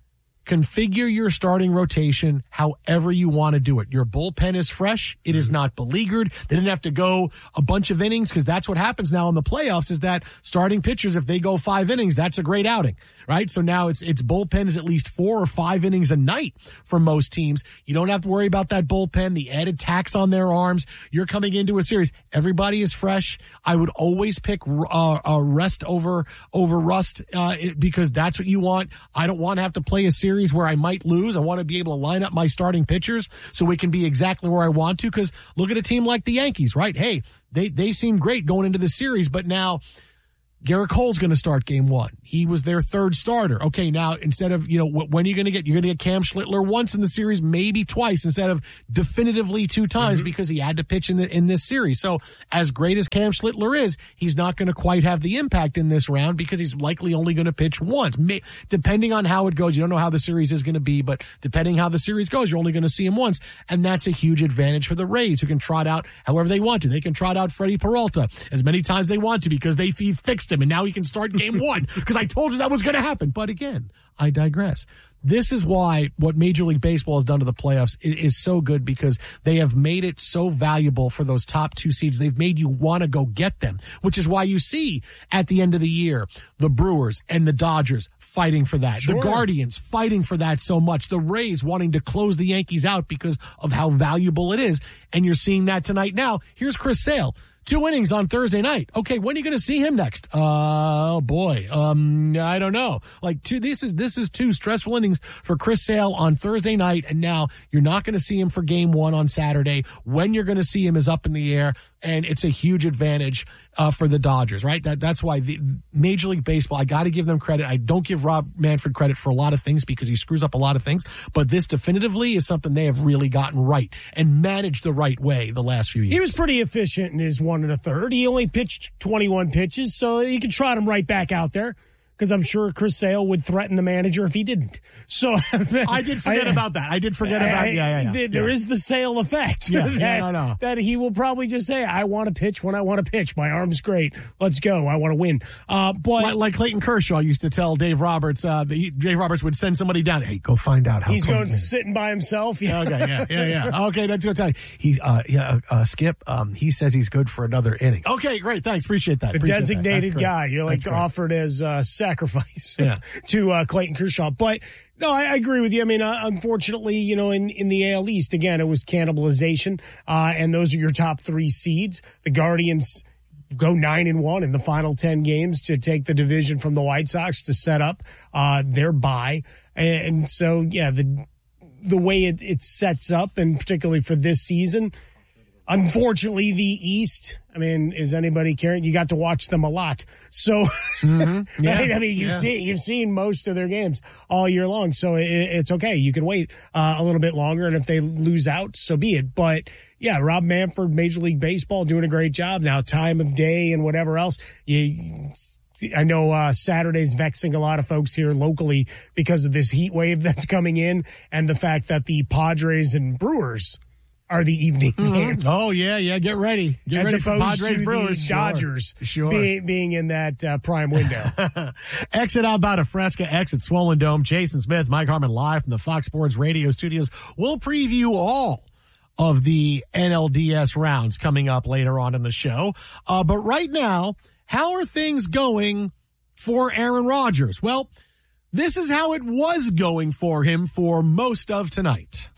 configure your starting rotation however you want to do it. Your bullpen is fresh. It is not beleaguered. They didn't have to go a bunch of innings because that's what happens now in the playoffs is that starting pitchers, if they go five innings, that's a great outing, right? So now it's, it's bullpen is at least four or five innings a night for most teams. You don't have to worry about that bullpen, the added tax on their arms. You're coming into a series. Everybody is fresh. I would always pick uh, uh, rest over, over rust uh, because that's what you want. I don't want to have to play a series where I might lose. I want to be able to line up my starting pitchers so we can be exactly where I want to. Because look at a team like the Yankees, right? Hey, they, they seem great going into the series, but now Garrett Cole's going to start game one. He was their third starter. Okay, now instead of, you know, when are you going to get, you're going to get Cam Schlittler once in the series, maybe twice instead of definitively two times mm-hmm. because he had to pitch in the, in this series. So as great as Cam Schlittler is, he's not going to quite have the impact in this round because he's likely only going to pitch once. May, depending on how it goes, you don't know how the series is going to be, but depending how the series goes, you're only going to see him once. And that's a huge advantage for the Rays who can trot out however they want to. They can trot out Freddie Peralta as many times they want to because they he fixed him and now he can start game one because I told you that was going to happen. But again, I digress. This is why what Major League Baseball has done to the playoffs is, is so good because they have made it so valuable for those top two seeds. They've made you want to go get them, which is why you see at the end of the year, the Brewers and the Dodgers fighting for that. Sure. The Guardians fighting for that so much. The Rays wanting to close the Yankees out because of how valuable it is. And you're seeing that tonight. Now, here's Chris Sale. Two innings on Thursday night. Okay, when are you going to see him next? Uh, oh boy, um, I don't know. Like two, this is this is two stressful innings for Chris Sale on Thursday night, and now you're not going to see him for Game One on Saturday. When you're going to see him is up in the air, and it's a huge advantage uh, for the Dodgers, right? That that's why the Major League Baseball. I got to give them credit. I don't give Rob Manfred credit for a lot of things because he screws up a lot of things, but this definitively is something they have really gotten right and managed the right way the last few years. He was pretty efficient in his one and a third. He only pitched twenty-one pitches, so you can trot him right back out there. Because I'm sure Chris Sale would threaten the manager if he didn't. So I did forget I, about that. I did forget I, about I, yeah, yeah, yeah. There yeah. is the Sale effect. Yeah, that, yeah, no, no. that he will probably just say, I want to pitch when I want to pitch. My arm's great. Let's go. I want to win. Uh, but like, like Clayton Kershaw used to tell Dave Roberts, uh, the, Dave Roberts would send somebody down. Hey, go find out how he's Clayton going is. sitting by himself. Yeah. Okay. Yeah. Yeah. Yeah. Okay. That's going to tell you. He, uh, yeah, uh, Skip, um, he says he's good for another inning. Okay. Great. Thanks. Appreciate that. The Appreciate designated that. guy. You're like offered as uh, sacrifice. Yeah. to uh, Clayton Kershaw. But no, I, I agree with you. I mean, uh, unfortunately, you know, in, in the A L East, again, it was cannibalization, uh, and those are your top three seeds. The Guardians go nine and one in the final ten games to take the division from the White Sox to set up uh, their bye. And, and so, yeah, the the way it, it sets up, and particularly for this season, unfortunately, the East, I mean, is anybody caring? You got to watch them a lot. So, mm-hmm. yeah. right? I mean, you've, yeah. seen, you've seen most of their games all year long. So it, it's okay. You can wait uh, a little bit longer. And if they lose out, so be it. But yeah, Rob Manfred, Major League Baseball, doing a great job. Now, time of day and whatever else, you, I know uh, Saturday's vexing a lot of folks here locally because of this heat wave that's coming in and the fact that the Padres and Brewers are the evening mm-hmm. game. Oh, yeah, yeah. Get ready. Get As ready opposed for Padres to Brewers. the Dodgers sure. Being, being in that uh, prime window. Exit outbound of Fresca, exit Swollen Dome. Jason Smith, Mike Harmon live from the Fox Sports Radio studios. We'll preview all of the N L D S rounds coming up later on in the show. Uh, but right now, how are things going for Aaron Rodgers? Well, this is how it was going for him for most of tonight.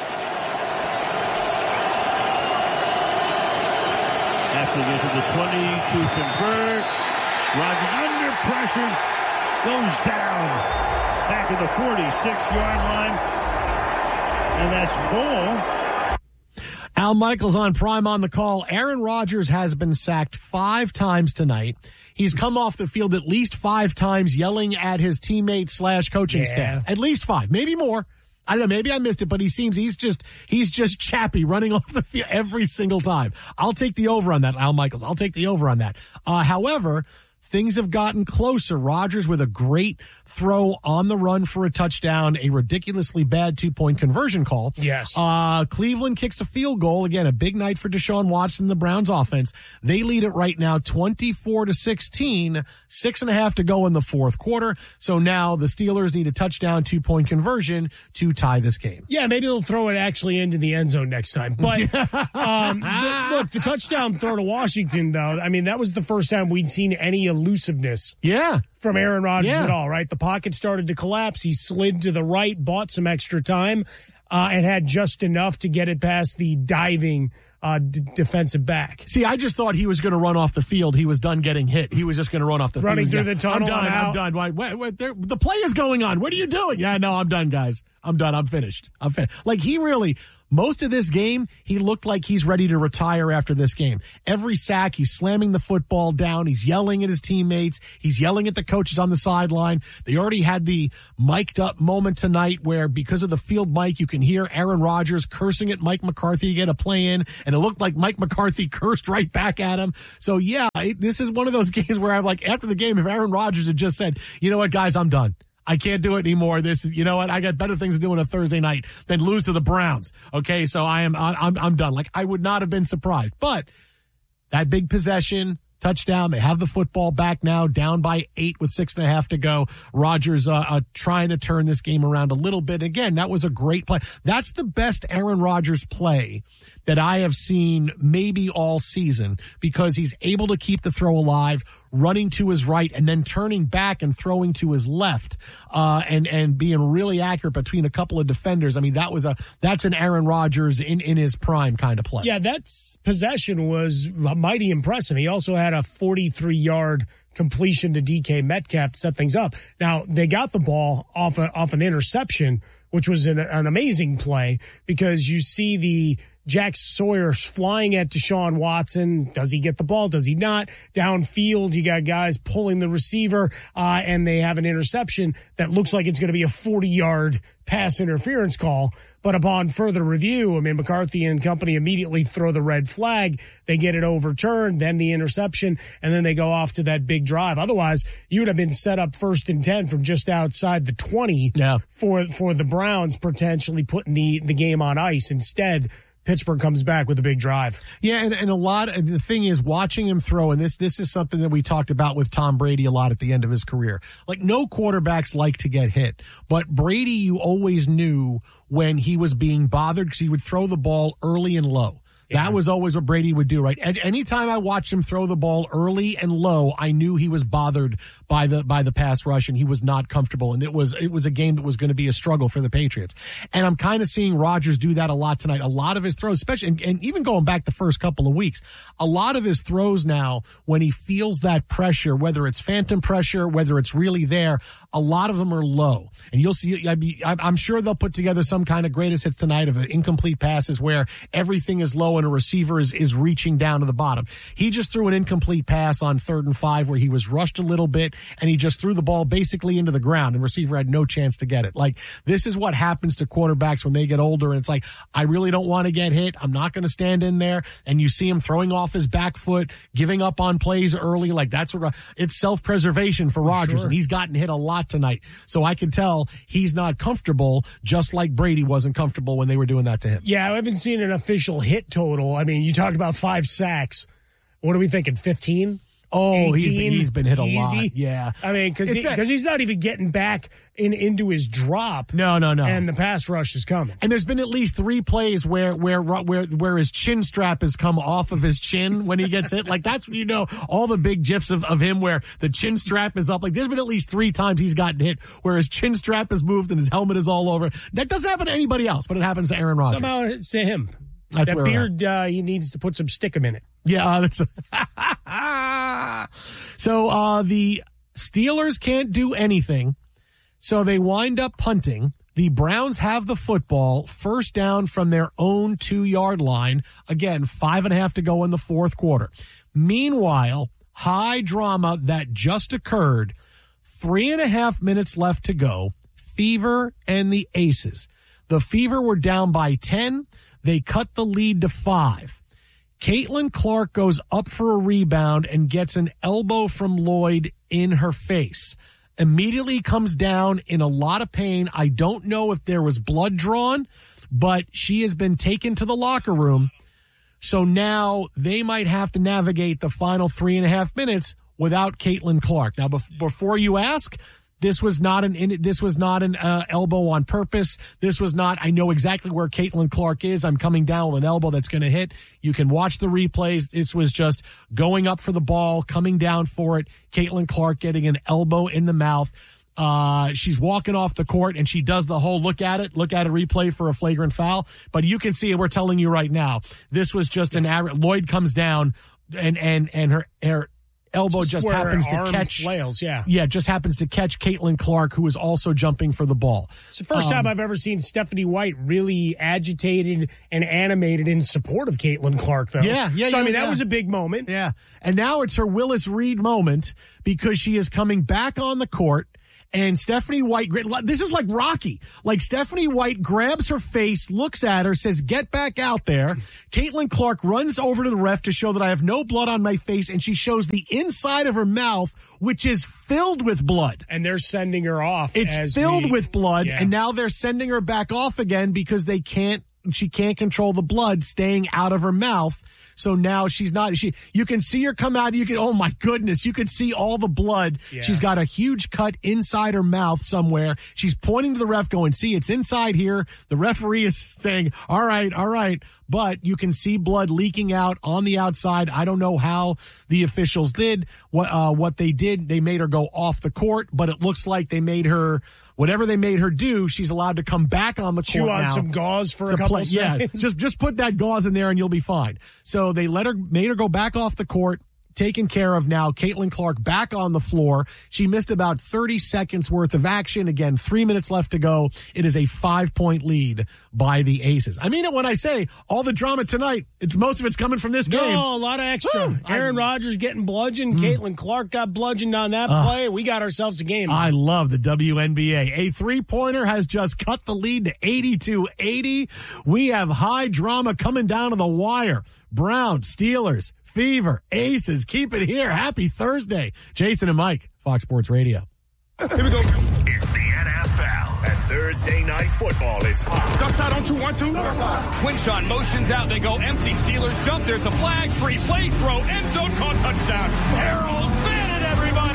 After they get to the twenty to convert, Rodgers under pressure goes down back at the forty-six yard line, and that's ball. Al Michaels on Prime on the call. Aaron Rodgers has been sacked five times tonight. He's come off the field at least five times yelling at his teammates slash coaching yeah. staff. At least five, maybe more. I don't know, maybe I missed it, but he seems he's just he's just chappy running off the field every single time. I'll take the over on that, Al Michaels. I'll take the over on that. Uh, however, things have gotten closer. Rodgers with a great throw on the run for a touchdown, a ridiculously bad two-point conversion call. Yes. Uh, Cleveland kicks a field goal. Again, a big night for Deshaun Watson, the Browns offense. They lead it right now twenty-four to sixteen, six and a half to go in the fourth quarter. So now the Steelers need a touchdown, two-point conversion to tie this game. Yeah, maybe they'll throw it actually into the end zone next time. But um, the, look, the touchdown throw to Washington, though, I mean, that was the first time we'd seen any elusiveness. Yeah. From Aaron Rodgers Yeah. at all, right? The pocket started to collapse. He slid to the right, bought some extra time, uh, and had just enough to get it past the diving uh, d- defensive back. See, I just thought he was going to run off the field. He was done getting hit. He was just going to run off the Running field. through Yeah. the tunnel I'm done. and I'm out. done. Why, wait, wait, there, the play is going on. What are you doing? Yeah, no, I'm done, guys. I'm done. I'm finished. I'm finished. Like, he really, most of this game, he looked like he's ready to retire after this game. Every sack, he's slamming the football down. He's yelling at his teammates. He's yelling at the coaches on the sideline. They already had the mic'd up moment tonight where, because of the field mic, you can hear Aaron Rodgers cursing at Mike McCarthy to get a play in, and it looked like Mike McCarthy cursed right back at him. So, yeah, it, this is one of those games where I'm like, after the game, if Aaron Rodgers had just said, you know what, guys, I'm done. I can't do it anymore. This is, you know what? I got better things to do on a Thursday night than lose to the Browns. Okay, so I am, I'm, I'm done. Like, I would not have been surprised. But that big possession, touchdown, they have the football back now, down by eight with six and a half to go. Rodgers uh, uh, trying to turn this game around a little bit. Again, that was a great play. That's the best Aaron Rodgers play that I have seen maybe all season, because he's able to keep the throw alive, running to his right and then turning back and throwing to his left, uh, and, and being really accurate between a couple of defenders. I mean, that was a, that's an Aaron Rodgers in, in his prime kind of play. Yeah, that possession was mighty impressive. He also had a forty-three yard completion to D K Metcalf to set things up. Now, they got the ball off a, off an interception, which was an, an amazing play, because you see the Jack Sawyer flying at Deshaun Watson. Does he get the ball? Does he not? Downfield, you got guys pulling the receiver, uh, and they have an interception that looks like it's going to be a forty yard pass interference call. But upon further review, I mean, McCarthy and company immediately throw the red flag. They get it overturned, then the interception, and then they go off to that big drive. Otherwise, you would have been set up first and ten from just outside the twenty yeah. for, for the Browns, potentially putting the, the game on ice. Instead, Pittsburgh comes back with a big drive. Yeah, and, and a lot of the thing is watching him throw, and this this is something that we talked about with Tom Brady a lot at the end of his career. Like, no quarterbacks like to get hit, but Brady, you always knew when he was being bothered, because he would throw the ball early and low. Yeah. That was always what Brady would do, right? And anytime I watched him throw the ball early and low, I knew he was bothered by the by the pass rush, and he was not comfortable. And it was it was a game that was going to be a struggle for the Patriots. And I'm kind of seeing Rodgers do that a lot tonight. A lot of his throws, especially, and, and even going back the first couple of weeks, a lot of his throws now, when he feels that pressure, whether it's phantom pressure, whether it's really there, a lot of them are low. And you'll see, I mean, I'm sure they'll put together some kind of greatest hits tonight of incomplete passes where everything is low and a receiver is, is reaching down to the bottom. He just threw an incomplete pass on third and five where he was rushed a little bit, and he just threw the ball basically into the ground, and receiver had no chance to get it. Like, this is what happens to quarterbacks when they get older, and it's like, I really don't want to get hit. I'm not going to stand in there. And you see him throwing off his back foot, giving up on plays early. Like, that's what, it's self-preservation for Rodgers, sure. And he's gotten hit a lot tonight. So I can tell he's not comfortable, just like Brady wasn't comfortable when they were doing that to him. Yeah, I haven't seen an official hit total. I mean, you talked about five sacks. What are we thinking, fifteen? Oh, he's been, he's been hit a Easy. lot. Yeah. I mean, because he, he's not even getting back in into his drop. No, no, no. And the pass rush is coming. And there's been at least three plays where where where where his chin strap has come off of his chin when he gets hit. Like, that's when you know all the big gifs of, of him where the chin strap is up. Like, there's been at least three times he's gotten hit where his chin strap is moved and his helmet is all over. That doesn't happen to anybody else, but it happens to Aaron Rodgers. Somehow it's to him. That's that beard, uh, he needs to put some stickum in it. Yeah, that's so uh, the Steelers can't do anything, so they wind up punting. The Browns have the football, first down from their own two-yard line. Again, five and a half to go in the fourth quarter. Meanwhile, high drama that just occurred, three and a half minutes left to go. Fever and the Aces. The Fever were down by ten. They cut the lead to five. Caitlin Clark goes up for a rebound and gets an elbow from Lloyd in her face. immediately comes down in a lot of pain. I don't know if there was blood drawn, but she has been taken to the locker room. So now they might have to navigate the final three and a half minutes without Caitlin Clark. Now, bef- before you ask, this was not an in, this was not an uh, elbow on purpose. This was not. I know exactly where Caitlin Clark is. I'm coming down with an elbow that's going to hit. You can watch the replays. This was just going up for the ball, coming down for it. Caitlin Clark getting an elbow in the mouth. Uh, she's walking off the court and she does the whole look at it, look at a replay for a flagrant foul. But you can see it. We're telling you right now, this was just an average. Lloyd comes down and, and, and her, her elbow just, just happens to catch. Flails, yeah. Yeah, just happens to catch Caitlin Clark, who is also jumping for the ball. It's the first um, time I've ever seen Stephanie White really agitated and animated in support of Caitlin Clark, though. Yeah, yeah, So, yeah, I mean, yeah. that was a big moment. Yeah. And now it's her Willis Reed moment because she is coming back on the court. And Stephanie White, this is like Rocky. Like Stephanie White grabs her face, looks at her, says, get back out there. Caitlin Clark runs over to the ref to show that I have no blood on my face. And she shows the inside of her mouth, which is filled with blood. And they're sending her off. It's as filled we, with blood. Yeah. And now they're sending her back off again because they can't, she can't control the blood staying out of her mouth. So now she's not, she, you can see her come out. You can, oh my goodness, you can see all the blood. Yeah. She's got a huge cut inside her mouth somewhere. She's pointing to the ref going, see, it's inside here. The referee is saying, all right, all right. But you can see blood leaking out on the outside. I don't know how the officials did what, uh, what they did. They made her go off the court, but it looks like they made her, whatever they made her do, she's allowed to come back on the court Chew on now some gauze for to a couple play. seconds. Yeah, just just put that gauze in there and you'll be fine. So they let her, made her go back off the court, taken care of now. Caitlin Clark back on the floor. She missed about thirty seconds worth of action. Again, three minutes left to go. It is a five-point lead by the Aces. I mean it when I say all the drama tonight, it's most of it's coming from this game. No, a lot of extra. Woo! Aaron I, Rodgers getting bludgeoned. Mm. Caitlin Clark got bludgeoned on that uh, play. We got ourselves a game. I love the W N B A. A three-pointer has just cut the lead to eighty-two eighty. We have high drama coming down to the wire. Browns, Steelers, Fever, Aces, keep it here. Happy Thursday. Jason and Mike, Fox Sports Radio. Here we go. It's the N F L, and Thursday Night Football is hot. Duck side on two, one, two. Winshawn motions out. They go empty. Steelers jump. There's a flag. Free play throw. End zone caught. Touchdown. Harold Bennett,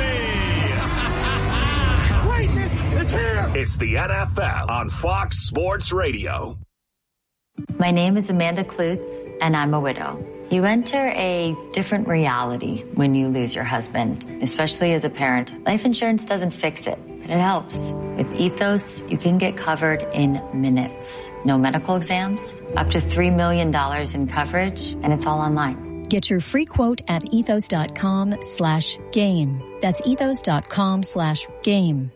everybody. Greatness is here. It's the N F L on Fox Sports Radio. My name is Amanda Klutz, and I'm a widow. You enter a different reality when you lose your husband, especially as a parent. Life insurance doesn't fix it, but it helps. With Ethos, you can get covered in minutes. No medical exams, up to three million dollars in coverage, and it's all online. Get your free quote at ethos.com slash game. That's ethos.com slash game.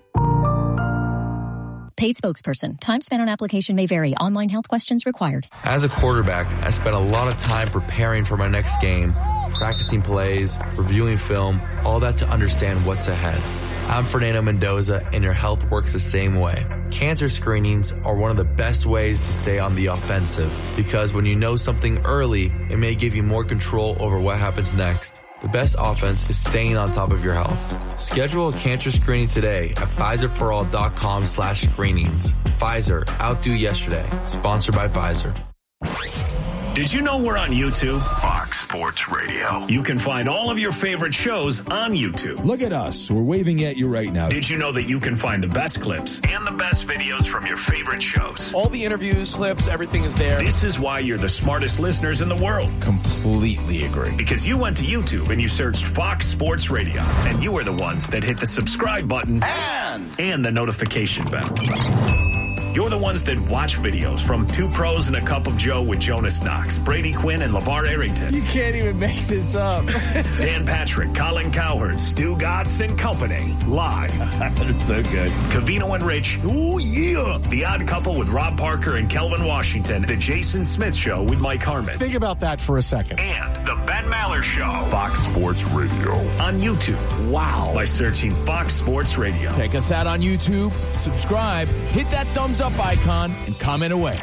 Paid spokesperson. Time spent on application may vary. Online health questions required. As a quarterback, I spent a lot of time preparing for my next game, practicing plays, reviewing film, all that to understand what's ahead. I'm Fernando Mendoza, and your health works the same way. Cancer screenings are one of the best ways to stay on the offensive because when you know something early, it may give you more control over what happens next. The best offense is staying on top of your health. Schedule a cancer screening today at Pfizerforall.com slash screenings. Pfizer, outdo yesterday. Sponsored by Pfizer. Did you know we're on YouTube? Fox Sports Radio. You can find all of your favorite shows on YouTube. Look at us. We're waving at you right now. Did you know that you can find the best clips and the best videos from your favorite shows? All the interviews, clips, everything is there. This is why you're the smartest listeners in the world. Completely agree. Because you went to YouTube and you searched Fox Sports Radio, and you are the ones that hit the subscribe button and, and the notification bell. You're the ones that watch videos from Two Pros and a Cup of Joe with Jonas Knox, Brady Quinn, and LeVar Arrington. You can't even make this up. Dan Patrick, Colin Cowherd, Stu Gatz and Company. Live. That's so good. Covino and Rich. Oh, yeah. The Odd Couple with Rob Parker and Kelvin Washington. The Jason Smith Show with Mike Harmon. Think about that for a second. And The Ben Maller Show. Fox Sports Radio. On YouTube. Wow. By searching Fox Sports Radio. Check us out on YouTube. Subscribe. Hit that thumbs up icon and comment away.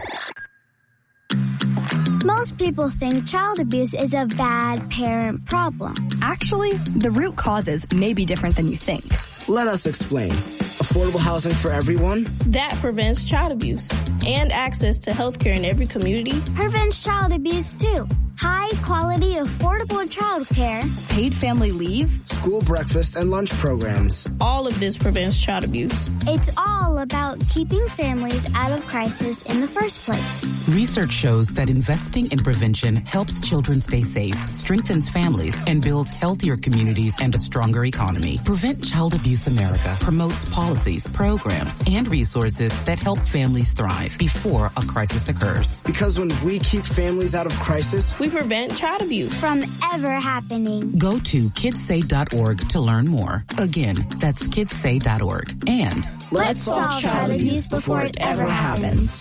Most people think child abuse is a bad parent problem. Actually, the root causes may be different than you think. Let us explain. Affordable housing for everyone? That prevents child abuse. And access to health care in every community. Prevents child abuse, too. High quality, affordable child care. Paid family leave. School breakfast and lunch programs. All of this prevents child abuse. It's all about keeping families out of crisis in the first place. Research shows that investing in prevention helps children stay safe, strengthens families, and builds healthier communities and a stronger economy. Prevent Child Abuse America promotes policies, programs, and resources that help families thrive before a crisis occurs. Because when we keep families out of crisis, we prevent child abuse from ever happening. Go to kids say dot org to learn more. Again, that's kids say dot org. And let's solve child abuse before it ever happens.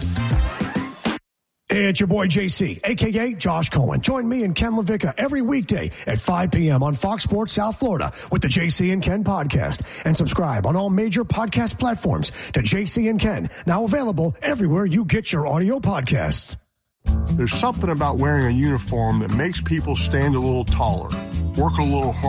Hey, it's your boy J C, a k a. Josh Cohen. Join me and Ken LaVicka every weekday at five p.m. on Fox Sports South Florida with the J C and Ken podcast. And subscribe on all major podcast platforms to J C and Ken, now available everywhere you get your audio podcasts. There's something about wearing a uniform that makes people stand a little taller, work a little harder.